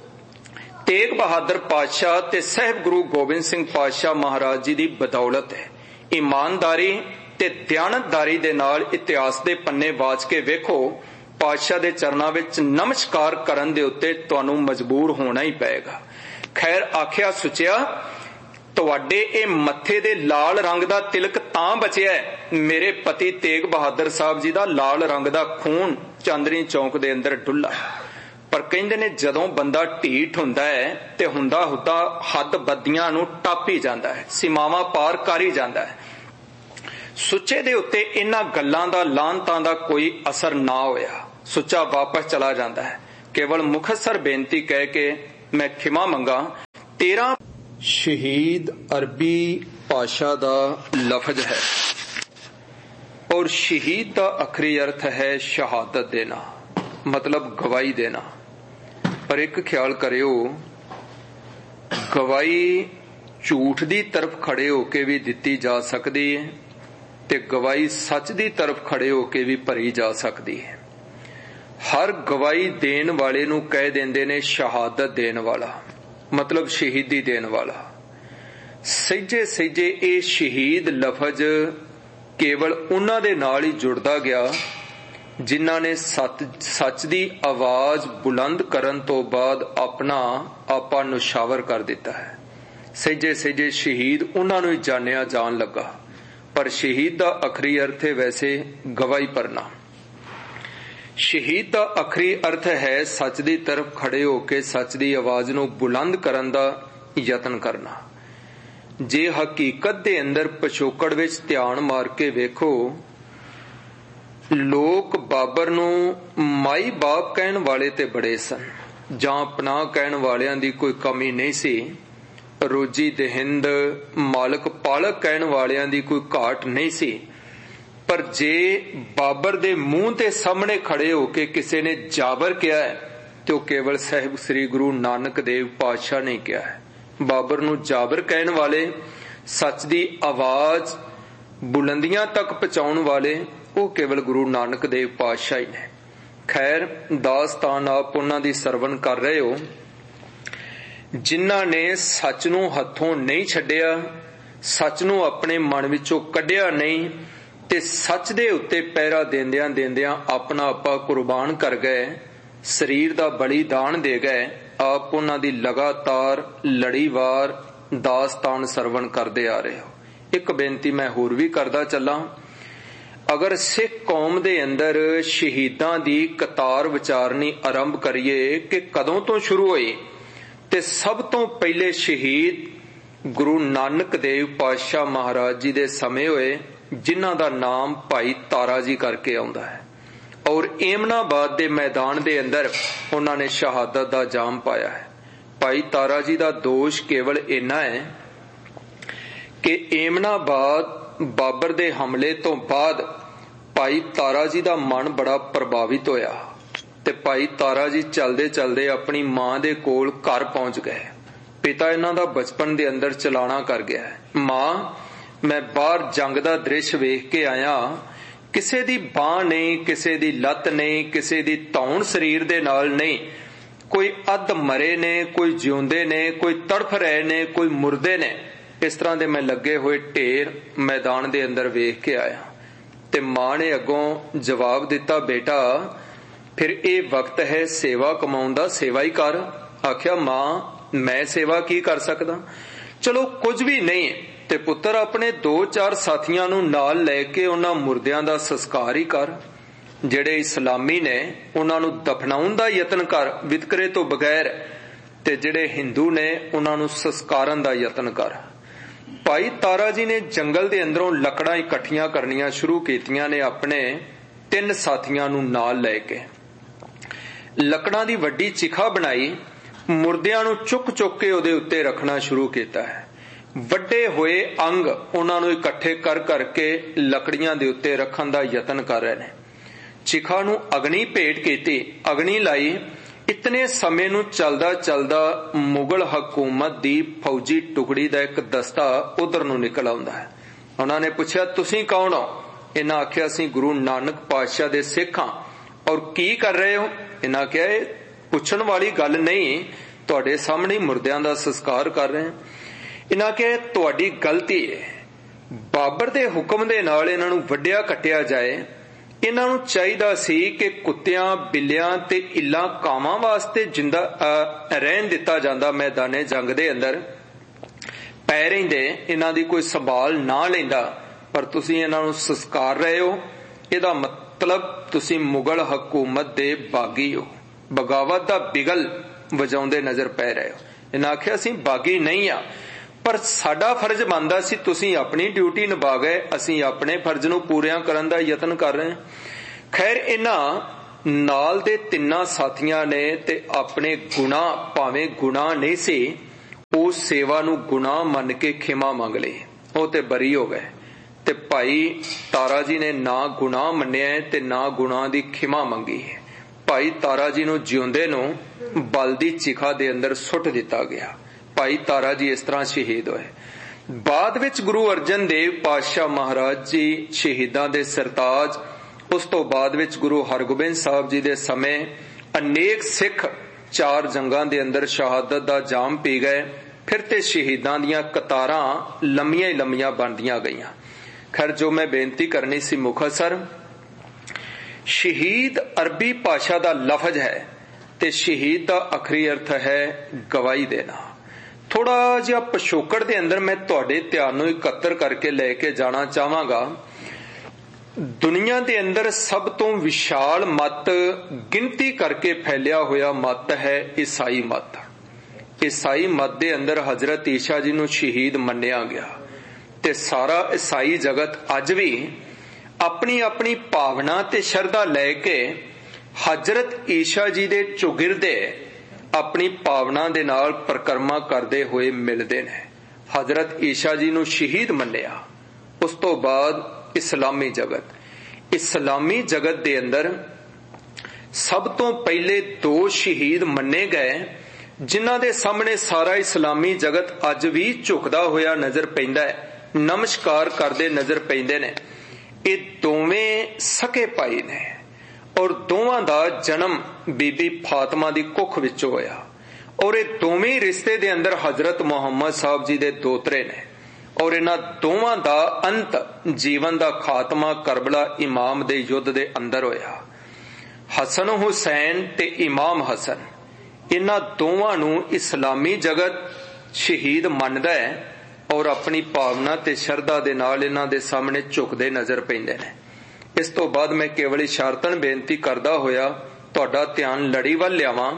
तेग बहादुर पातशाह ते साहिब गुरु गोबिंद सिंह पातशाह महाराज जी दी बदौलत है। ईमानदारी ते दयानतदारी दे नाल इतिहास दे पन्ने वाच के वेखो, पातशाह दे चरनां विच नमस्कार करन दे उत्ते तुहानूं मजबूर होना ही पएगा। खैर आखिया सुचिया, तुहाडे ए मत्थे दे लाल रंग दा तिलक तां बचिया है, मेरे पति तेग बहादुर साहब जी दा लाल रंग दा खून चांदनी चौक दे अंदर डुल्ला। ਪਰ ਕਹਿੰਦੇ ਨੇ ਜਦੋਂ ਬੰਦਾ ਢੀਠ ਹੁੰਦਾ ਹੈ ਤੇ ਹੁੰਦਾ ਹੁੰਦਾ ਹੱਦ ਬੱਦੀਆਂ ਨੂੰ ਟੱਪ ਹੀ ਜਾਂਦਾ ਹੈ, ਸੀਮਾਵਾਂ ਪਾਰ ਕਰ ਹੀ ਜਾਂਦਾ ਹੈ। ਸੁੱਚੇ ਦੇ ਉੱਤੇ ਇਹਨਾਂ ਗੱਲਾਂ ਦਾ ਲਾਹਨਤਾਂ ਦਾ ਕੋਈ ਅਸਰ ਨਾ ਹੋਇਆ। ਸੁੱਚਾ ਵਾਪਸ ਚਲਾ ਜਾਂਦਾ ਹੈ, ਕੇਵਲ ਮੁਖਤਸਰ ਬੇਨਤੀ ਕਹਿ ਕੇ ਮੈਂ ਖਿਮਾ ਮੰਗਾ। ਤੇਰਾ ਸ਼ਹੀਦ ਅਰਬੀ ਭਾਸ਼ਾ ਦਾ ਲਫ਼ਜ਼ ਹੈ ਔਰ ਸ਼ਹੀਦ ਦਾ ਆਖਰੀ ਅਰਥ ਹੈ ਸ਼ਹਾਦਤ ਦੇਣਾ, ਮਤਲਬ ਗਵਾਹੀ ਦੇਣਾ। ਪਰ ਇੱਕ ਖਿਆਲ ਕਰਿਓ, ਗਵਾਹੀ ਝੂਠ ਦੀ ਤਰਫ ਖੜੇ ਹੋ ਕੇ ਵੀ ਦਿੱਤੀ ਜਾ ਸਕਦੀ ਹੈ ਤੇ ਗਵਾਹੀ ਸੱਚ ਦੀ ਤਰਫ ਖੜੇ ਹੋ ਕੇ ਵੀ ਭਰੀ ਜਾ ਸਕਦੀ ਹੈ। ਹਰ ਗਵਾਹੀ ਦੇਣ ਵਾਲੇ ਨੂੰ ਕਹਿ ਦਿੰਦੇ ਨੇ ਸ਼ਹਾਦਤ ਦੇਣ ਵਾਲਾ, ਮਤਲਬ ਸ਼ਹੀਦੀ ਦੇਣ ਵਾਲਾ। ਸਹਿਜੇ ਸਹਿਜੇ ਇਹ ਸ਼ਹੀਦ ਲਫ਼ਜ਼ ਕੇਵਲ ਉਹਨਾਂ ਦੇ ਨਾਲ ਹੀ ਜੁੜਦਾ ਗਿਆ ਜਿਨ੍ਹਾਂ ਨੇ ਸੱਚ ਸੱਚ ਦੀ ਆਵਾਜ਼ ਬੁਲੰਦ ਕਰਨ ਤੋਂ ਬਾਅਦ ਆਪਣਾ ਆਪਾ ਨੁਸ਼ਾਵਰ ਕਰ ਦਿੱਤਾ ਹੈ। ਸਹਿਜੇ ਸਹਿਜੇ ਸ਼ਹੀਦ ਉਹਨਾਂ ਨੂੰ ਹੀ ਜਾਣਿਆ ਜਾਣ ਲੱਗਾ। ਪਰ ਸ਼ਹੀਦ ਦਾ ਆਖਰੀ ਅਰਥ ਹੈ ਵੈਸੇ ਗਵਾਹੀ ਭਰਨਾ। ਸ਼ਹੀਦ ਦਾ ਆਖਰੀ ਅਰਥ ਹੈ ਸੱਚ ਦੀ ਤਰਫ ਖੜੇ ਹੋ ਕੇ ਸੱਚ ਦੀ ਆਵਾਜ਼ ਨੂੰ ਬੁਲੰਦ ਕਰਨ ਦਾ ਯਤਨ ਕਰਨਾ। ਜੇ ਹਕੀਕਤ ਦੇ ਅੰਦਰ ਪਿਛੋਕੜ ਵਿੱਚ ਧਿਆਨ ਮਾਰ ਕੇ ਵੇਖੋ, ਲੋਕ ਬਾਬਰ ਨੂੰ ਮਾਈ ਬਾਪ ਕਹਿਣ ਵਾਲੇ ਤੇ ਬੜੇ ਸਨ, ਜਾਂ ਪਨਾਹ ਕਹਿਣ ਵਾਲਿਆਂ ਦੀ ਕੋਈ ਕਮੀ ਨਹੀਂ ਸੀ। ਰੋਜੀ ਦਹਿੰਦ ਮਾਲਕ ਪਾਲਕ ਕਹਿਣ ਵਾਲਿਆਂ ਦੀ ਕੋਈ ਘਾਟ ਨਹੀਂ ਸੀ। ਪਰ ਜੇ ਬਾਬਰ ਦੇ ਮੂੰਹ ਤੇ ਸਾਹਮਣੇ ਖੜੇ ਹੋ ਕੇ ਕਿਸੇ ਨੇ ਜਾਬਰ ਕਿਹਾ ਹੈ ਤੇ ਉਹ ਕੇਵਲ ਸਾਹਿਬ ਸ੍ਰੀ ਗੁਰੂ ਨਾਨਕ ਦੇਵ ਪਾਤਸ਼ਾਹ ਨੇ ਕਿਹਾ ਹੈ। ਬਾਬਰ ਨੂੰ ਜਾਬਰ ਕਹਿਣ ਵਾਲੇ, ਸੱਚ ਦੀ ਆਵਾਜ਼ ਬੁਲੰਦੀਆਂ ਤੱਕ ਪਹੁੰਚਾਉਣ ਵਾਲੇ, ਉਹ ਕੇਵਲ ਗੁਰੂ ਨਾਨਕ ਦੇਵ ਪਾਤਸ਼ਾਹ ਹੀ ਨੇ। ਖੈਰ, ਦਾਸਤਾਨ ਆਪ ਉਹਨਾਂ ਦੀ ਸਰਵਣ ਕਰ ਰਹੇ ਹੋ ਜਿਨ੍ਹਾਂ ਨੇ ਸੱਚ ਨੂੰ ਹੱਥੋਂ ਨਹੀਂ ਛੱਡਿਆ, ਸੱਚ ਨੂੰ ਆਪਣੇ ਮਨ ਵਿੱਚੋਂ ਕੱਢਿਆ ਨਹੀਂ ਤੇ ਸੱਚ ਦੇ ਉੱਤੇ ਪਹਿਰਾ ਦੇਂਦਿਆਂ ਦੇਂਦਿਆਂ ਆਪਣਾ ਆਪਾ ਕੁਰਬਾਨ ਕਰ ਗਏ, ਸਰੀਰ ਦਾ ਬਲੀਦਾਨ ਦੇ ਗਏ। ਆਪ ਉਹਨਾਂ ਦੀ ਲਗਾਤਾਰ ਲੜੀਵਾਰ ਦਾਸਤਾਨ ਸਰਵਣ ਕਰਦੇ ਆ ਰਹੇ ਹੋ। ਇੱਕ ਬੇਨਤੀ ਮੈਂ ਹੋਰ ਵੀ ਕਰਦਾ ਚੱਲਾਂ, ਅਗਰ ਸਿੱਖ ਕੌਮ ਦੇ ਅੰਦਰ ਸ਼ਹੀਦਾਂ ਦੀ ਕਤਾਰ ਵਿਚਾਰਨੀ ਆਰੰਭ ਕਰੀਏ ਕਿ ਕਦੋਂ ਤੋਂ ਸ਼ੁਰੂ ਹੋਈ, ਤੇ ਸਭ ਤੋਂ ਪਹਿਲੇ ਸ਼ਹੀਦ ਗੁਰੂ ਨਾਨਕ ਦੇਵ ਪਾਤਸ਼ਾਹ ਮਹਾਰਾਜ ਜੀ ਦੇ ਸਮੇਂ ਹੋਏ, ਜਿਨ੍ਹਾਂ ਦਾ ਨਾਮ ਭਾਈ ਤਾਰਾ ਜੀ ਕਰਕੇ ਆਉਂਦਾ ਹੈ। ਔਰ ਏਮਨਾਬਾਦ ਦੇ ਮੈਦਾਨ ਦੇ ਅੰਦਰ ਉਹਨਾਂ ਨੇ ਸ਼ਹਾਦਤ ਦਾ ਜਾਮ ਪਾਇਆ ਹੈ। ਭਾਈ ਤਾਰਾ ਜੀ ਦਾ ਦੋਸ਼ ਕੇਵਲ ਇੰਨਾ ਹੈ ਕਿ ਏਮਨਾਬਾਦ ਬਾਬਰ ਦੇ ਹਮਲੇ ਤੋਂ ਬਾਅਦ ਭਾਈ ਤਾਰਾ ਜੀ ਦਾ ਮਨ ਬੜਾ ਪ੍ਰਭਾਵਿਤ ਹੋਇਆ ਤੇ ਭਾਈ ਤਾਰਾ ਜੀ ਚਲਦੇ ਚਲਦੇ ਆਪਣੀ ਮਾਂ ਦੇ ਕੋਲ ਘਰ ਪਹੁੰਚ ਗਏ। ਪਿਤਾ ਇਹਨਾਂ ਦਾ ਬਚਪਨ ਦੇ ਅੰਦਰ ਚਲਾਣਾ ਕਰ ਗਿਆ। ਮਾਂ, ਮੈਂ ਬਾਹਰ ਜੰਗ ਦਾ ਦ੍ਰਿਸ਼ ਵੇਖ ਕੇ ਆਇਆ, ਕਿਸੇ ਦੀ ਬਾਂਹ ਨਹੀਂ, ਕਿਸੇ ਦੀ ਲੱਤ ਨਹੀਂ, ਕਿਸੇ ਦੀ ਧੌਣ ਸਰੀਰ ਦੇ ਨਾਲ ਨਹੀਂ, ਕੋਈ ਅੱਧ ਮਰੇ ਨੇ, ਕੋਈ ਜਿਉਂਦੇ ਨੇ, ਕੋਈ ਤੜਫ ਰਹੇ ਨੇ, ਕੋਈ ਮੁਰਦੇ ਨੇ। ਇਸ ਤਰ੍ਹਾਂ ਦੇ ਮੈਂ ਲੱਗੇ ਹੋਏ ਢੇਰ ਮੈਦਾਨ ਦੇ ਅੰਦਰ ਵੇਖ ਕੇ ਆਇਆ। ਤੇ ਮਾਂ ਨੇ ਅੱਗੋਂ ਜਵਾਬ ਦਿੱਤਾ, ਬੇਟਾ ਫਿਰ ਇਹ ਵਕਤ ਹੈ ਸੇਵਾ ਕਮਾਉਣ ਦਾ, ਸੇਵਾ ਹੀ ਕਰ। ਆਖਿਆ, ਮਾਂ ਮੈਂ ਸੇਵਾ ਕੀ ਕਰ ਸਕਦਾ? ਚਲੋ ਕੁਝ ਵੀ ਨਹੀਂ ਤੇ ਪੁੱਤਰ ਆਪਣੇ ਦੋ ਚਾਰ ਸਾਥੀਆਂ ਨੂੰ ਨਾਲ ਲੈ ਕੇ ਉਹਨਾਂ ਮੁਰਦਿਆਂ ਦਾ ਸੰਸਕਾਰ ਹੀ ਕਰ। ਜਿਹੜੇ ਇਸਲਾਮੀ ਨੇ ਉਹਨਾਂ ਨੂੰ ਦਫਨਾਉਣ ਦਾ ਯਤਨ ਕਰ ਵਿਤਕਰੇ ਤੋਂ ਬਗੈਰ, ਤੇ ਜਿਹੜੇ ਹਿੰਦੂ ਨੇ ਉਹਨਾਂ ਨੂੰ ਸੰਸਕਾਰਨ ਦਾ ਯਤਨ ਕਰ। ਭਾਈ ਤਾਰਾ ਜੀ ਨੇ ਜੰਗਲ ਦੇ ਅੰਦਰੋਂ ਲੱਕੜਾਂ ਇਕੱਠੀਆਂ ਕਰਨੀਆਂ ਸ਼ੁਰੂ ਕੀਤੀਆਂ ਨੇ ਆਪਣੇ ਤਿੰਨ ਸਾਥੀਆਂ ਨੂੰ ਨਾਲ ਲੈ ਕੇ। ਲੱਕੜਾਂ ਦੀ ਵੱਡੀ ਚਿਖਾ ਬਣਾਈ, ਮੁਰਦਿਆਂ ਨੂੰ ਚੁੱਕ ਚੁੱਕ ਕੇ ਉਹਦੇ ਉੱਤੇ ਰੱਖਣਾ ਸ਼ੁਰੂ ਕੀਤਾ ਹੈ। ਵੱਡੇ ਹੋਏ ਅੰਗ ਉਹਨਾਂ ਨੂੰ ਇਕੱਠੇ ਕਰ ਕਰਕੇ ਲੱਕੜੀਆਂ ਦੇ ਉੱਤੇ ਰੱਖਣ ਦਾ ਯਤਨ ਕਰ ਰਹੇ ਨੇ। ਚਿਖਾ ਨੂੰ ਅਗਨੀ ਭੇਟ ਕੀਤੀ, ਅਗਨੀ ਲਾਈ। ਇਤਨੇ ਸਮੇਂ ਨੂੰ ਚਲਦਾ ਚਲਦਾ ਮੁਗਲ ਹਕੂਮਤ ਦੀ ਫੌਜੀ ਟੁਕੜੀ ਦਾ ਇੱਕ ਦਸਤਾ ਉਧਰ ਨੂੰ ਨਿਕਲ ਆਉਂਦਾ ਹੈ। ਉਹਨਾਂ ਨੇ ਪੁੱਛਿਆ, ਤੁਸੀਂ ਕੌਣ ਹੋ? ਇਹਨਾਂ ਆਖਿਆ, ਅਸੀਂ ਗੁਰੂ ਨਾਨਕ ਪਾਤਸ਼ਾਹ ਦੇ ਸਿੱਖ ਹਾਂ। ਔਰ ਕੀ ਕਰ ਰਹੇ ਹੋ? ਇਹਨਾਂ ਕਿਹਾ, ਇਹ ਪੁੱਛਣ ਵਾਲੀ ਗੱਲ ਨਹੀਂ, ਤੁਹਾਡੇ ਸਾਹਮਣੇ ਮੁਰਦਿਆਂ ਦਾ ਸੰਸਕਾਰ ਕਰ ਰਹੇ ਹਾਂ। ਇਹਨਾਂ ਕਿਹਾ, ਤੁਹਾਡੀ ਗਲਤੀ ਹੈ, ਬਾਬਰ ਦੇ ਹੁਕਮ ਦੇ ਨਾਲ ਇਹਨਾਂ ਨੂੰ ਵੱਢਿਆ ਕੱਟਿਆ ਜਾਏ। ਇਹਨਾਂ ਨੂੰ ਚਾਹੀਦਾ ਸੀ ਕਿ ਕੁੱਤਿਆਂ, ਬਿੱਲਿਆਂ ਤੇ ਇੱਲਾਂ ਕਾਵਾਂ ਵਾਸਤੇ ਜਿੰਦਾ ਰਹਿਣ ਦਿੱਤਾ ਜਾਂਦਾ, ਮੈਦਾਨੇ ਜੰਗ ਦੇ ਅੰਦਰ ਪੈ ਰਹਿੰਦੇ, ਇਹਨਾਂ ਦੀ ਕੋਈ ਸੰਭਾਲ ਨਾ ਲੈਂਦਾ। ਪਰ ਤੁਸੀਂ ਇਹਨਾਂ ਨੂੰ ਸੰਸਕਾਰ ਰਹੇ ਹੋ, ਇਹਦਾ ਮਤਲਬ ਤੁਸੀਂ ਮੁਗਲ ਹਕੂਮਤ ਦੇ ਬਾਗੀ ਹੋ। बगावत दा बिगल वजाउंदे नजर पै रहे हो। इन्हां आख्या असीं बागी नहीं आ, पर साडा फर्ज बनदा सी, तुसीं अपनी ड्यूटी निभा गए, असीं अपने फर्ज नूं पूरियां करन दा यतन कर रहे हैं। खैर इन्हां नाल दे तिन्नां साथियां ने ते अपने गुनाह भावें गुनाह नहीं सी, उस सेवा नूं गुनाह मन के खिमा मंग लई, ਉਹ ਤੇ ਬਰੀ ਹੋ ਗਏ। ਤੇ ਭਾਈ ਤਾਰਾ ਜੀ ਨੇ ਨਾ ਗੁਨਾਹ ਮੰਨਿਆ ਤੇ ਨਾ ਗੁਨਾਹ ਦੀ ਖਿਮਾ ਮੰਗੀ ਹੈ। ਭਾਈ ਤਾਰਾ ਜੀ ਨੂੰ ਜਿਉਂਦੇ ਨੂੰ ਬਲ ਦੀ ਚਿਖਾ ਦੇ ਅੰਦਰ ਸੁੱਟ ਦਿੱਤਾ ਗਿਆ। ਭਾਈ ਤਾਰਾ ਜੀ ਇਸ ਤਰ੍ਹਾਂ ਸ਼ਹੀਦ ਹੋਏ। ਬਾਅਦ ਵਿੱਚ ਗੁਰੂ ਅਰਜਨ ਦੇਵ ਪਾਤਸ਼ਾਹ ਮਹਾਰਾਜ ਜੀ ਸ਼ਹੀਦਾਂ ਦੇ ਸਰਤਾਜ। ਉਸ ਤੋਂ ਬਾਅਦ ਵਿੱਚ ਗੁਰੂ ਹਰਗੋਬਿੰਦ ਸਾਹਿਬ ਜੀ ਦੇ ਸਮੇਂ ਅਨੇਕ ਸਿੱਖ ਚਾਰ ਜੰਗਾਂ ਦੇ ਅੰਦਰ ਸ਼ਹਾਦਤ ਦਾ ਜਾਮ ਪੀ ਗਏ। फिर ते शहीदां दियां कतारां लंबियां ही लंबियां बनदियां गईयां। खैर जो मैं बेनती करनी सी मुखतसर, शहीद अरबी भाषा दा लफज है ते शहीद दा आखरी अर्थ है गवाही देना। थोड़ा जिहा पिछोकड़ दे अंदर मैं तुहाडे ध्यान नूं इकत्तर करके लैके जाना चाहांगा। दुनिया दे अंदर सब तो विशाल मत गिनती करके फैलिया होया मत है ईसाई मत। ईसाई मत दे अंदर हजरत ईशा जी नूं शहीद मन्निया गया ते सारा ईसाई जगत अज भी अपनी अपनी भावना ते शरधा लैके हजरत ईशा जी दे चौगिरदे अपनी भावना दे नाल परिक्रमा करदे होए मिलदे ने। हजरत ईशा जी नूं शहीद मन्निया। उस तो बाद इस्लामी जगत, इस्लामी जगत दे अंदर सब तो पहले दो शहीद मन्ने गए जिन्हां दे सामने सारा इस्लामी जगत अज भी झुकदा होया नजर पैंदा है, नमस्कार करदे नजर पैंदे ने। ये दोवें सके भाई ने और दोवां दा जन्म बीबी फातिमा दी कुख विचों होया और ये दोवें रिश्ते दे अंदर हजरत मुहम्मद साहब जी दे दोतरे ने और इन्हां दोवां दा अंत जीवन दा खात्मा करबला इमाम दे युद्ध दे अंदर होया। हसन हुसैन ते इमाम हसन इन्हां दोवां नूं इस्लामी जगत शहीद मनदा है और अपनी भावना ते शरधा दे नाल इन्हां दे सामने झुकदे नजर पैंदे ने। इस तो बाद मैं केवल इशारतन बेनती करदा होया तुहाडा ध्यान लड़ी वल लियावां।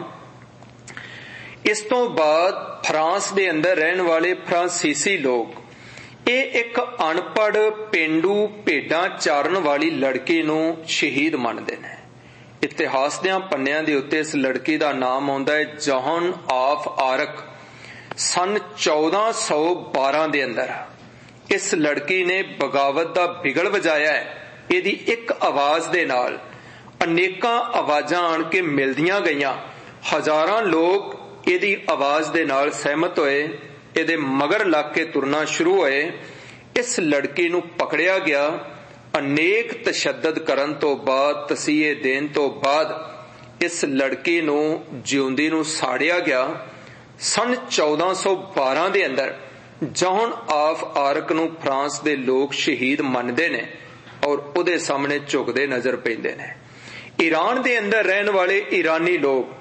इस तो बाद फ्रांस दे अंदर रहन वाले फ्रांसीसी लोग ये एक अनपढ़ पेंडू भेडां चारन वाली लड़की नूं शहीद मनदे ने। इतिहास दियां पन्नियां दे उत्ते इस लड़की दा नाम आउंदा है जॉन ऑफ आर्क। सन चौदह सौ बारह दे अंदर इस लड़की ने बगावत दा बिगड़ वजाया है। इहदी एक आवाज दे नाल अनेकां आवाजां आण के मिलदियां गईयां। हजारां लोग इहदी आवाज दे नाल सहमत होए, इहदे मगर लग के तुरना शुरू होए। इस लड़की नूं पकड़िया गया। अनेक तशद्दद करन तो बाद, तसीहे देन तो बाद इस लड़की नूं जिउंदी नूं साड़िया गया। सन चौदह सौ बारह दे अंदर जॉन ऑफ आर्क नूं फ्रांस दे लोग शहीद मनदे ने और उहदे सामने झुकदे नजर पैंदे ने। ईरान दे अंदर रहन वाले ईरानी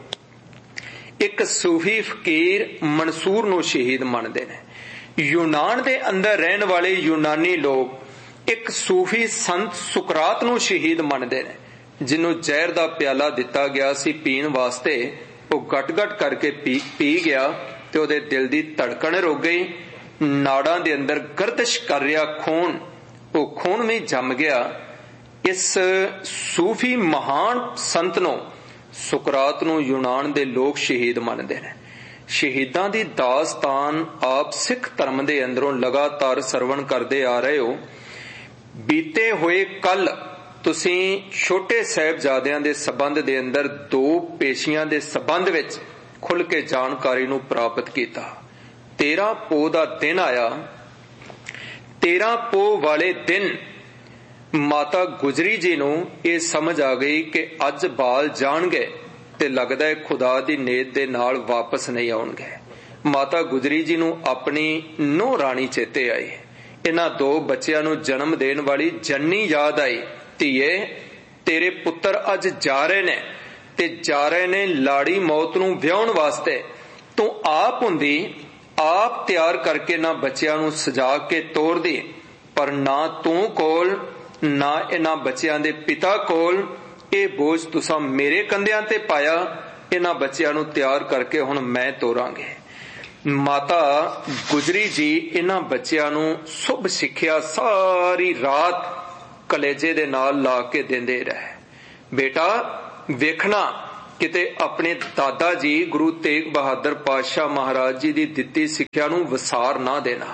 लोग एक सूफी फकीर मंसूर नूं शहीद मनदे ने। यूनान दे अंदर रहन वाले यूनानी लोग एक सूफी संत सुकरात नूं शहीद मनदे ने। जिन्हों जहर दा प्याला दिता गया सी पीण वास्ते, वो गट गट करके पी पी गया ते ओहदे दिल दी धड़कन रुक गई। नाड़ां दे अंदर गर्दिश कर रहा खून, वो खून में जम गया। इस सूफी महान संत नूं सुकरात नूं यूनान दे लोग शहीद मनदे ने। शहीदां दी दास्तान आप सिख धर्म दे अंदरों लगातार सरवण करदे आ रहे हो। बीते हुए कल तुसीं छोटे साहिबजादियां दे संबंध दे अंदर दो पेशियां दे संबंध विच खुल के जानकारी नूं प्राप्त कीता। तेरह पो दा दिन आया। तेरह पो वाले दिन माता गुजरी जी नूं ये समझ आ गई कि अज बाल जाणगे ते लगदा है खुदा दी नेत दे नाल वापस नहीं आउणगे। माता गुजरी जी नूं अपनी नूं राणी चेते आई। इन्हां दो बच्चियां नूं जन्म देण वाली जननी याद आई। धीए तेरे पुत्र अज जा रहे ने ते जा रहे ने लाड़ी मौत नूं विआउण वास्ते। तू आप हुंदी आप तैयार करके ना बच्चियां नूं सजा के तोर दी, पर ना तू कोल ना इन्हां बच्चियां दे पिता कोल। ये बोझ तुसां मेरे कंधियां ते पाया इन्हां बच्चियां नूं तैयार करके हुण मैं तोरांगे। माता गुजरी जी इन्हां बच्चियां नूं शुभ सिक्ख्या सारी रात कलेजे दे नाल ला के देंदे रहे। बेटा वेखना किते अपने दादा जी गुरु तेग बहादुर पातशाह महाराज जी दी दित्ती सिक्ख्या नूं वसार ना देना।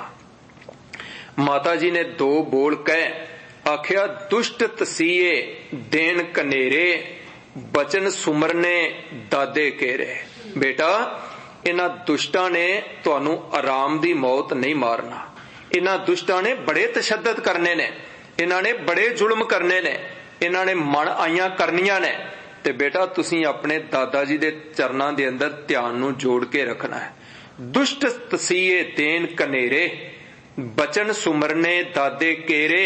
माता जी ने दो बोल कह आखिया, दुष्ट तसीए देन कनेरे, बचन सुमरने दादे केरे। बेटा इन्हां दुष्टां ने तुहानूं आराम दी मौत नहीं मारना। इन्हां दुष्टां ने बड़े तशद्दद करने ने, इन्हां ने बड़े जुल्म करने ने, इन्हां ने मन आईयां करनियां ने। ते बेटा तुसीं अपने दादा जी दे चरनां दे अंदर ध्यान नूं जोड़ के रखना है। दुष्ट तसीए देन कनेरे, बचन सुमरने दादे केरे।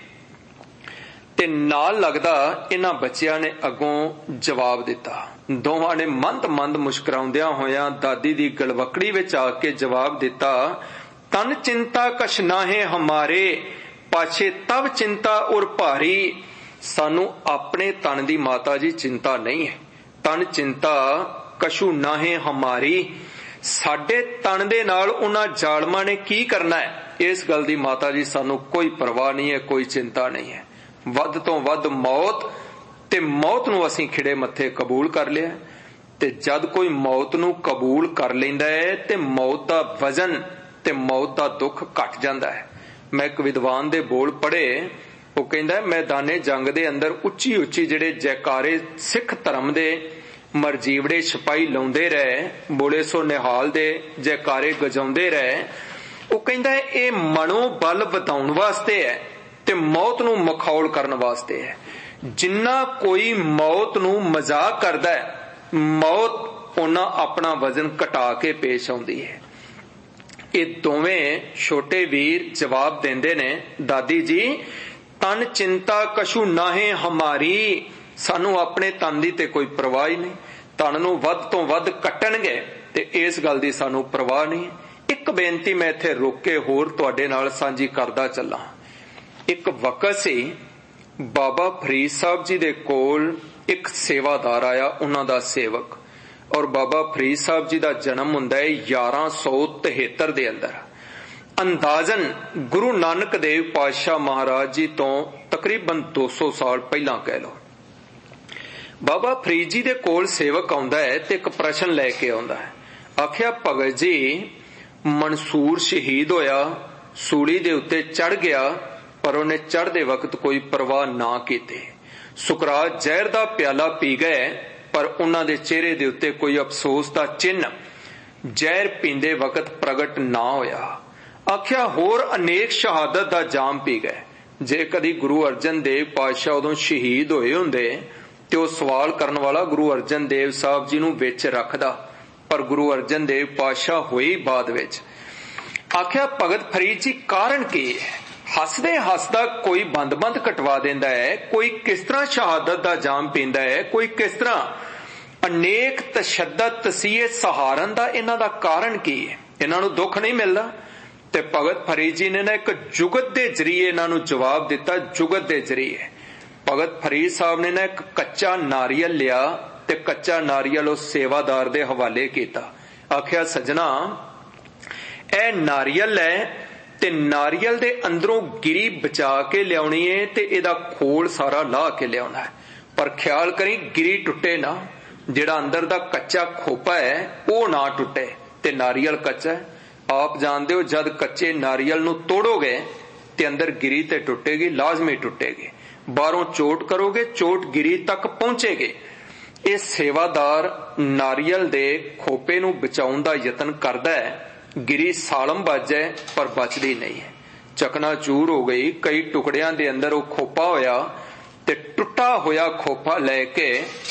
ते नाल लगदा इन्हां बच्चियां ने अगों जवाब दिता। दोवां ने मंद मंद मुस्कुराउंदियां होयां दादी दी गलवकड़ी विच आके जवाब दिता, तन चिंता कछ नाहे हमारे, पाछे तब चिंता उर भारी। सानू अपने तन दी माता जी चिंता नहीं है। तन चिंता कछु नाहे हमारी, साडे तन दे नाल उन्हां जालमां ने की करना है, इस गल दी माता जी सानू कोई परवाह नहीं है, कोई चिंता नहीं है। वध तो वध मौत, ते मौत नूं असीं खिड़े मत्थे कबूल कर लिया। ते जद कोई मौत नूं कबूल कर लैंदा है ते मौत दा वजन ते मौत दा दुख घट जांदा है। मैं एक विद्वान दे बोल पढ़े, वो कहंदा मैदाने जंग दे अंदर उच्ची उच्ची जिहड़े जयकारे सिख धर्म दे मरजीवड़े सिपाही लाउंदे रहे, बोले सो निहाल दे जयकारे गजाउंदे रहे। वो कहंदा ये मनोबल वधाउण वास्ते है ते मौत नूं मखौल करन वास्ते है। जिन्ना कोई मौत नूं मजाक करदा है, मौत उन्ना अपना वजन घटा के पेश आउंदी है। ये दोवें छोटे वीर जवाब देंदे ने, दादी जी तन चिंता कछु नाहे हमारी, सानू अपने तन दी ते कोई परवाह ही नहीं। तन नूं वध तो वध कट्टणगे ते इस गल दी सानू परवाह नहीं। एक बेनती मैं इत्थे रोक के होर तुहाडे नाल सांझी करदा चलां। एक वक्त सी बाबा फरीद साहब जी दे कोल एक सेवादार आया, उन्हां दा सेवक। और बाबा फरीद साहब जी दा जन्म हुंदा है ग्यारह सौ तिहत्तर दे अंदर। अंदाजन गुरु नानक देव पातशाह महाराज जी तो तकरीबन दो सौ साल पहला कह लो। बाबा फरीद जी दे कोल सेवक आउंदा है ते एक प्रश्न लेके आउंदा है। आखिया, भगत जी मंसूर शहीद होया, सूली दे उत्ते चढ़ गया, पर उन्हें चढ़दे वक्त कोई परवाह ना कीती। सुकरात जहर दा प्याला पी गए, पर उन्हां दे चेहरे दे उत्ते कोई अफसोस दा चिन्ह जहर पींदे वक्त प्रगट ना होया। आखिया, होर अनेक शहादत दा जाम पी गए। जे कदी गुरु अर्जन देव पातशाह उदों शहीद होए हुंदे ते ओह सवाल करन वाला गुरु अर्जन देव साहब जी नूं विच रखदा, पर गुरु अर्जन देव पातशाह होई बाद विच। आखिया, भगत फरीद जी कारण की है? हसदे हसदा कोई बंद बंद कटवा देंदा है, कोई किस तरह शहादत दा जाम पींदा है, कोई किस तरह अनेक तशद्दद तसीहे सहारन दा, इन्हां दा कारण की है? इन्हां नूं दुख नहीं मिलदा? ते भगत फरीद जी ने ना एक जुगत दे जरिए इन्हां नूं जवाब दिता। जुगत दे जरिए भगत फरीद साहब ने ना एक कच्चा नारियल लिया ते कच्चा नारियल उस सेवादार दे हवाले कीता। आखिया, सजना ए नारियल है ते नारियल दे अंदरों गिरी बचा के लियाउणी है ते इहदा खोल सारा ला के लियाउणा है, पर ख्याल करी गिरी टुटे ना, जिहड़ा अंदर दा कच्चा खोपा है वह ना टुटे ते नारियल कच्चा है। आप जानते हो जद कच्चे नारियल नूं तोड़ोगे ते अंदर गिरी ते टुटेगी, लाजमी टुटेगी। बाहरों चोट करोगे, चोट गिरी तक पहुंचेगी। इह सेवादार नारियल दे खोपे नूं बचाउण दा यतन करदा है, गिरी सालम बच जाए पर बचदी नहीं है, चकनाचूर हो गई। कई टुकड़ियां दे अंदर वो खोपा होया ते टुटा होया खोपा लेके,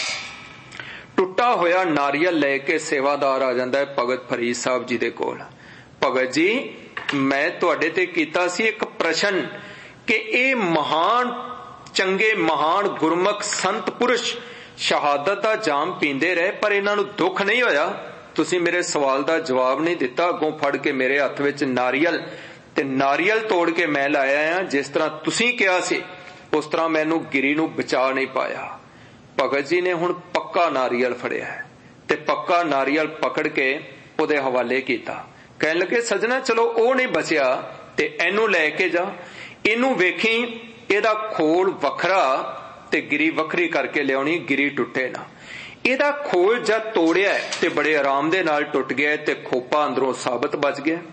टुटा होया नारियल लेके सेवादार आ जांदा है भगत फरीद साहब जी दे कोल। भगत जी, मैं तुहाडे ते कीता सी एक प्रश्न कि ये महान चंगे महान गुरमुख संत पुरुष शहादत दा जाम पींदे रहे, पर इन्हां नूं दुख नहीं होया। तुसी मेरे सवाल दा जवाब नहीं दिता, अगों फड़ के मेरे हथ विच नारियल ते नारियल तोड़ के मैं लाया हां। जिस तरह तुसी कहा सी उस तरह मैनू गिरी नूं बचा नहीं पाया। भगत जी ने हुण पक्का नारियल फड़िया है ਤੇ ਪੱਕਾ ਨਾਰੀਅਲ ਪਕੜ ਕੇ ਉਹਦੇ ਹਵਾਲੇ ਕੀਤਾ। ਕਹਿਣ ਲੱਗੇ ਸੱਜਣਾ ਚਲੋ ਉਹ ਨਹੀਂ ਬਚਿਆ ਤੇ ਇਹਨੂੰ ਲੈ ਕੇ ਜਾ, ਇਹਨੂੰ ਵੇਖੀ ਇਹਦਾ ਖੋਲ ਵੱਖਰਾ ਤੇ ਗਿਰੀ ਵੱਖਰੀ ਕਰਕੇ ਲਿਆਉਣੀ, ਗਿਰੀ ਟੁੱਟੇ ਨਾ। ਇਹਦਾ ਖੋਲ ਜਦ ਤੋੜਿਆ ਤੇ ਬੜੇ ਆਰਾਮ ਦੇ ਨਾਲ ਟੁੱਟ ਗਿਆ ਤੇ ਖੋਪਾ ਅੰਦਰੋਂ ਸਾਬਤ ਬਚ ਗਿਆ।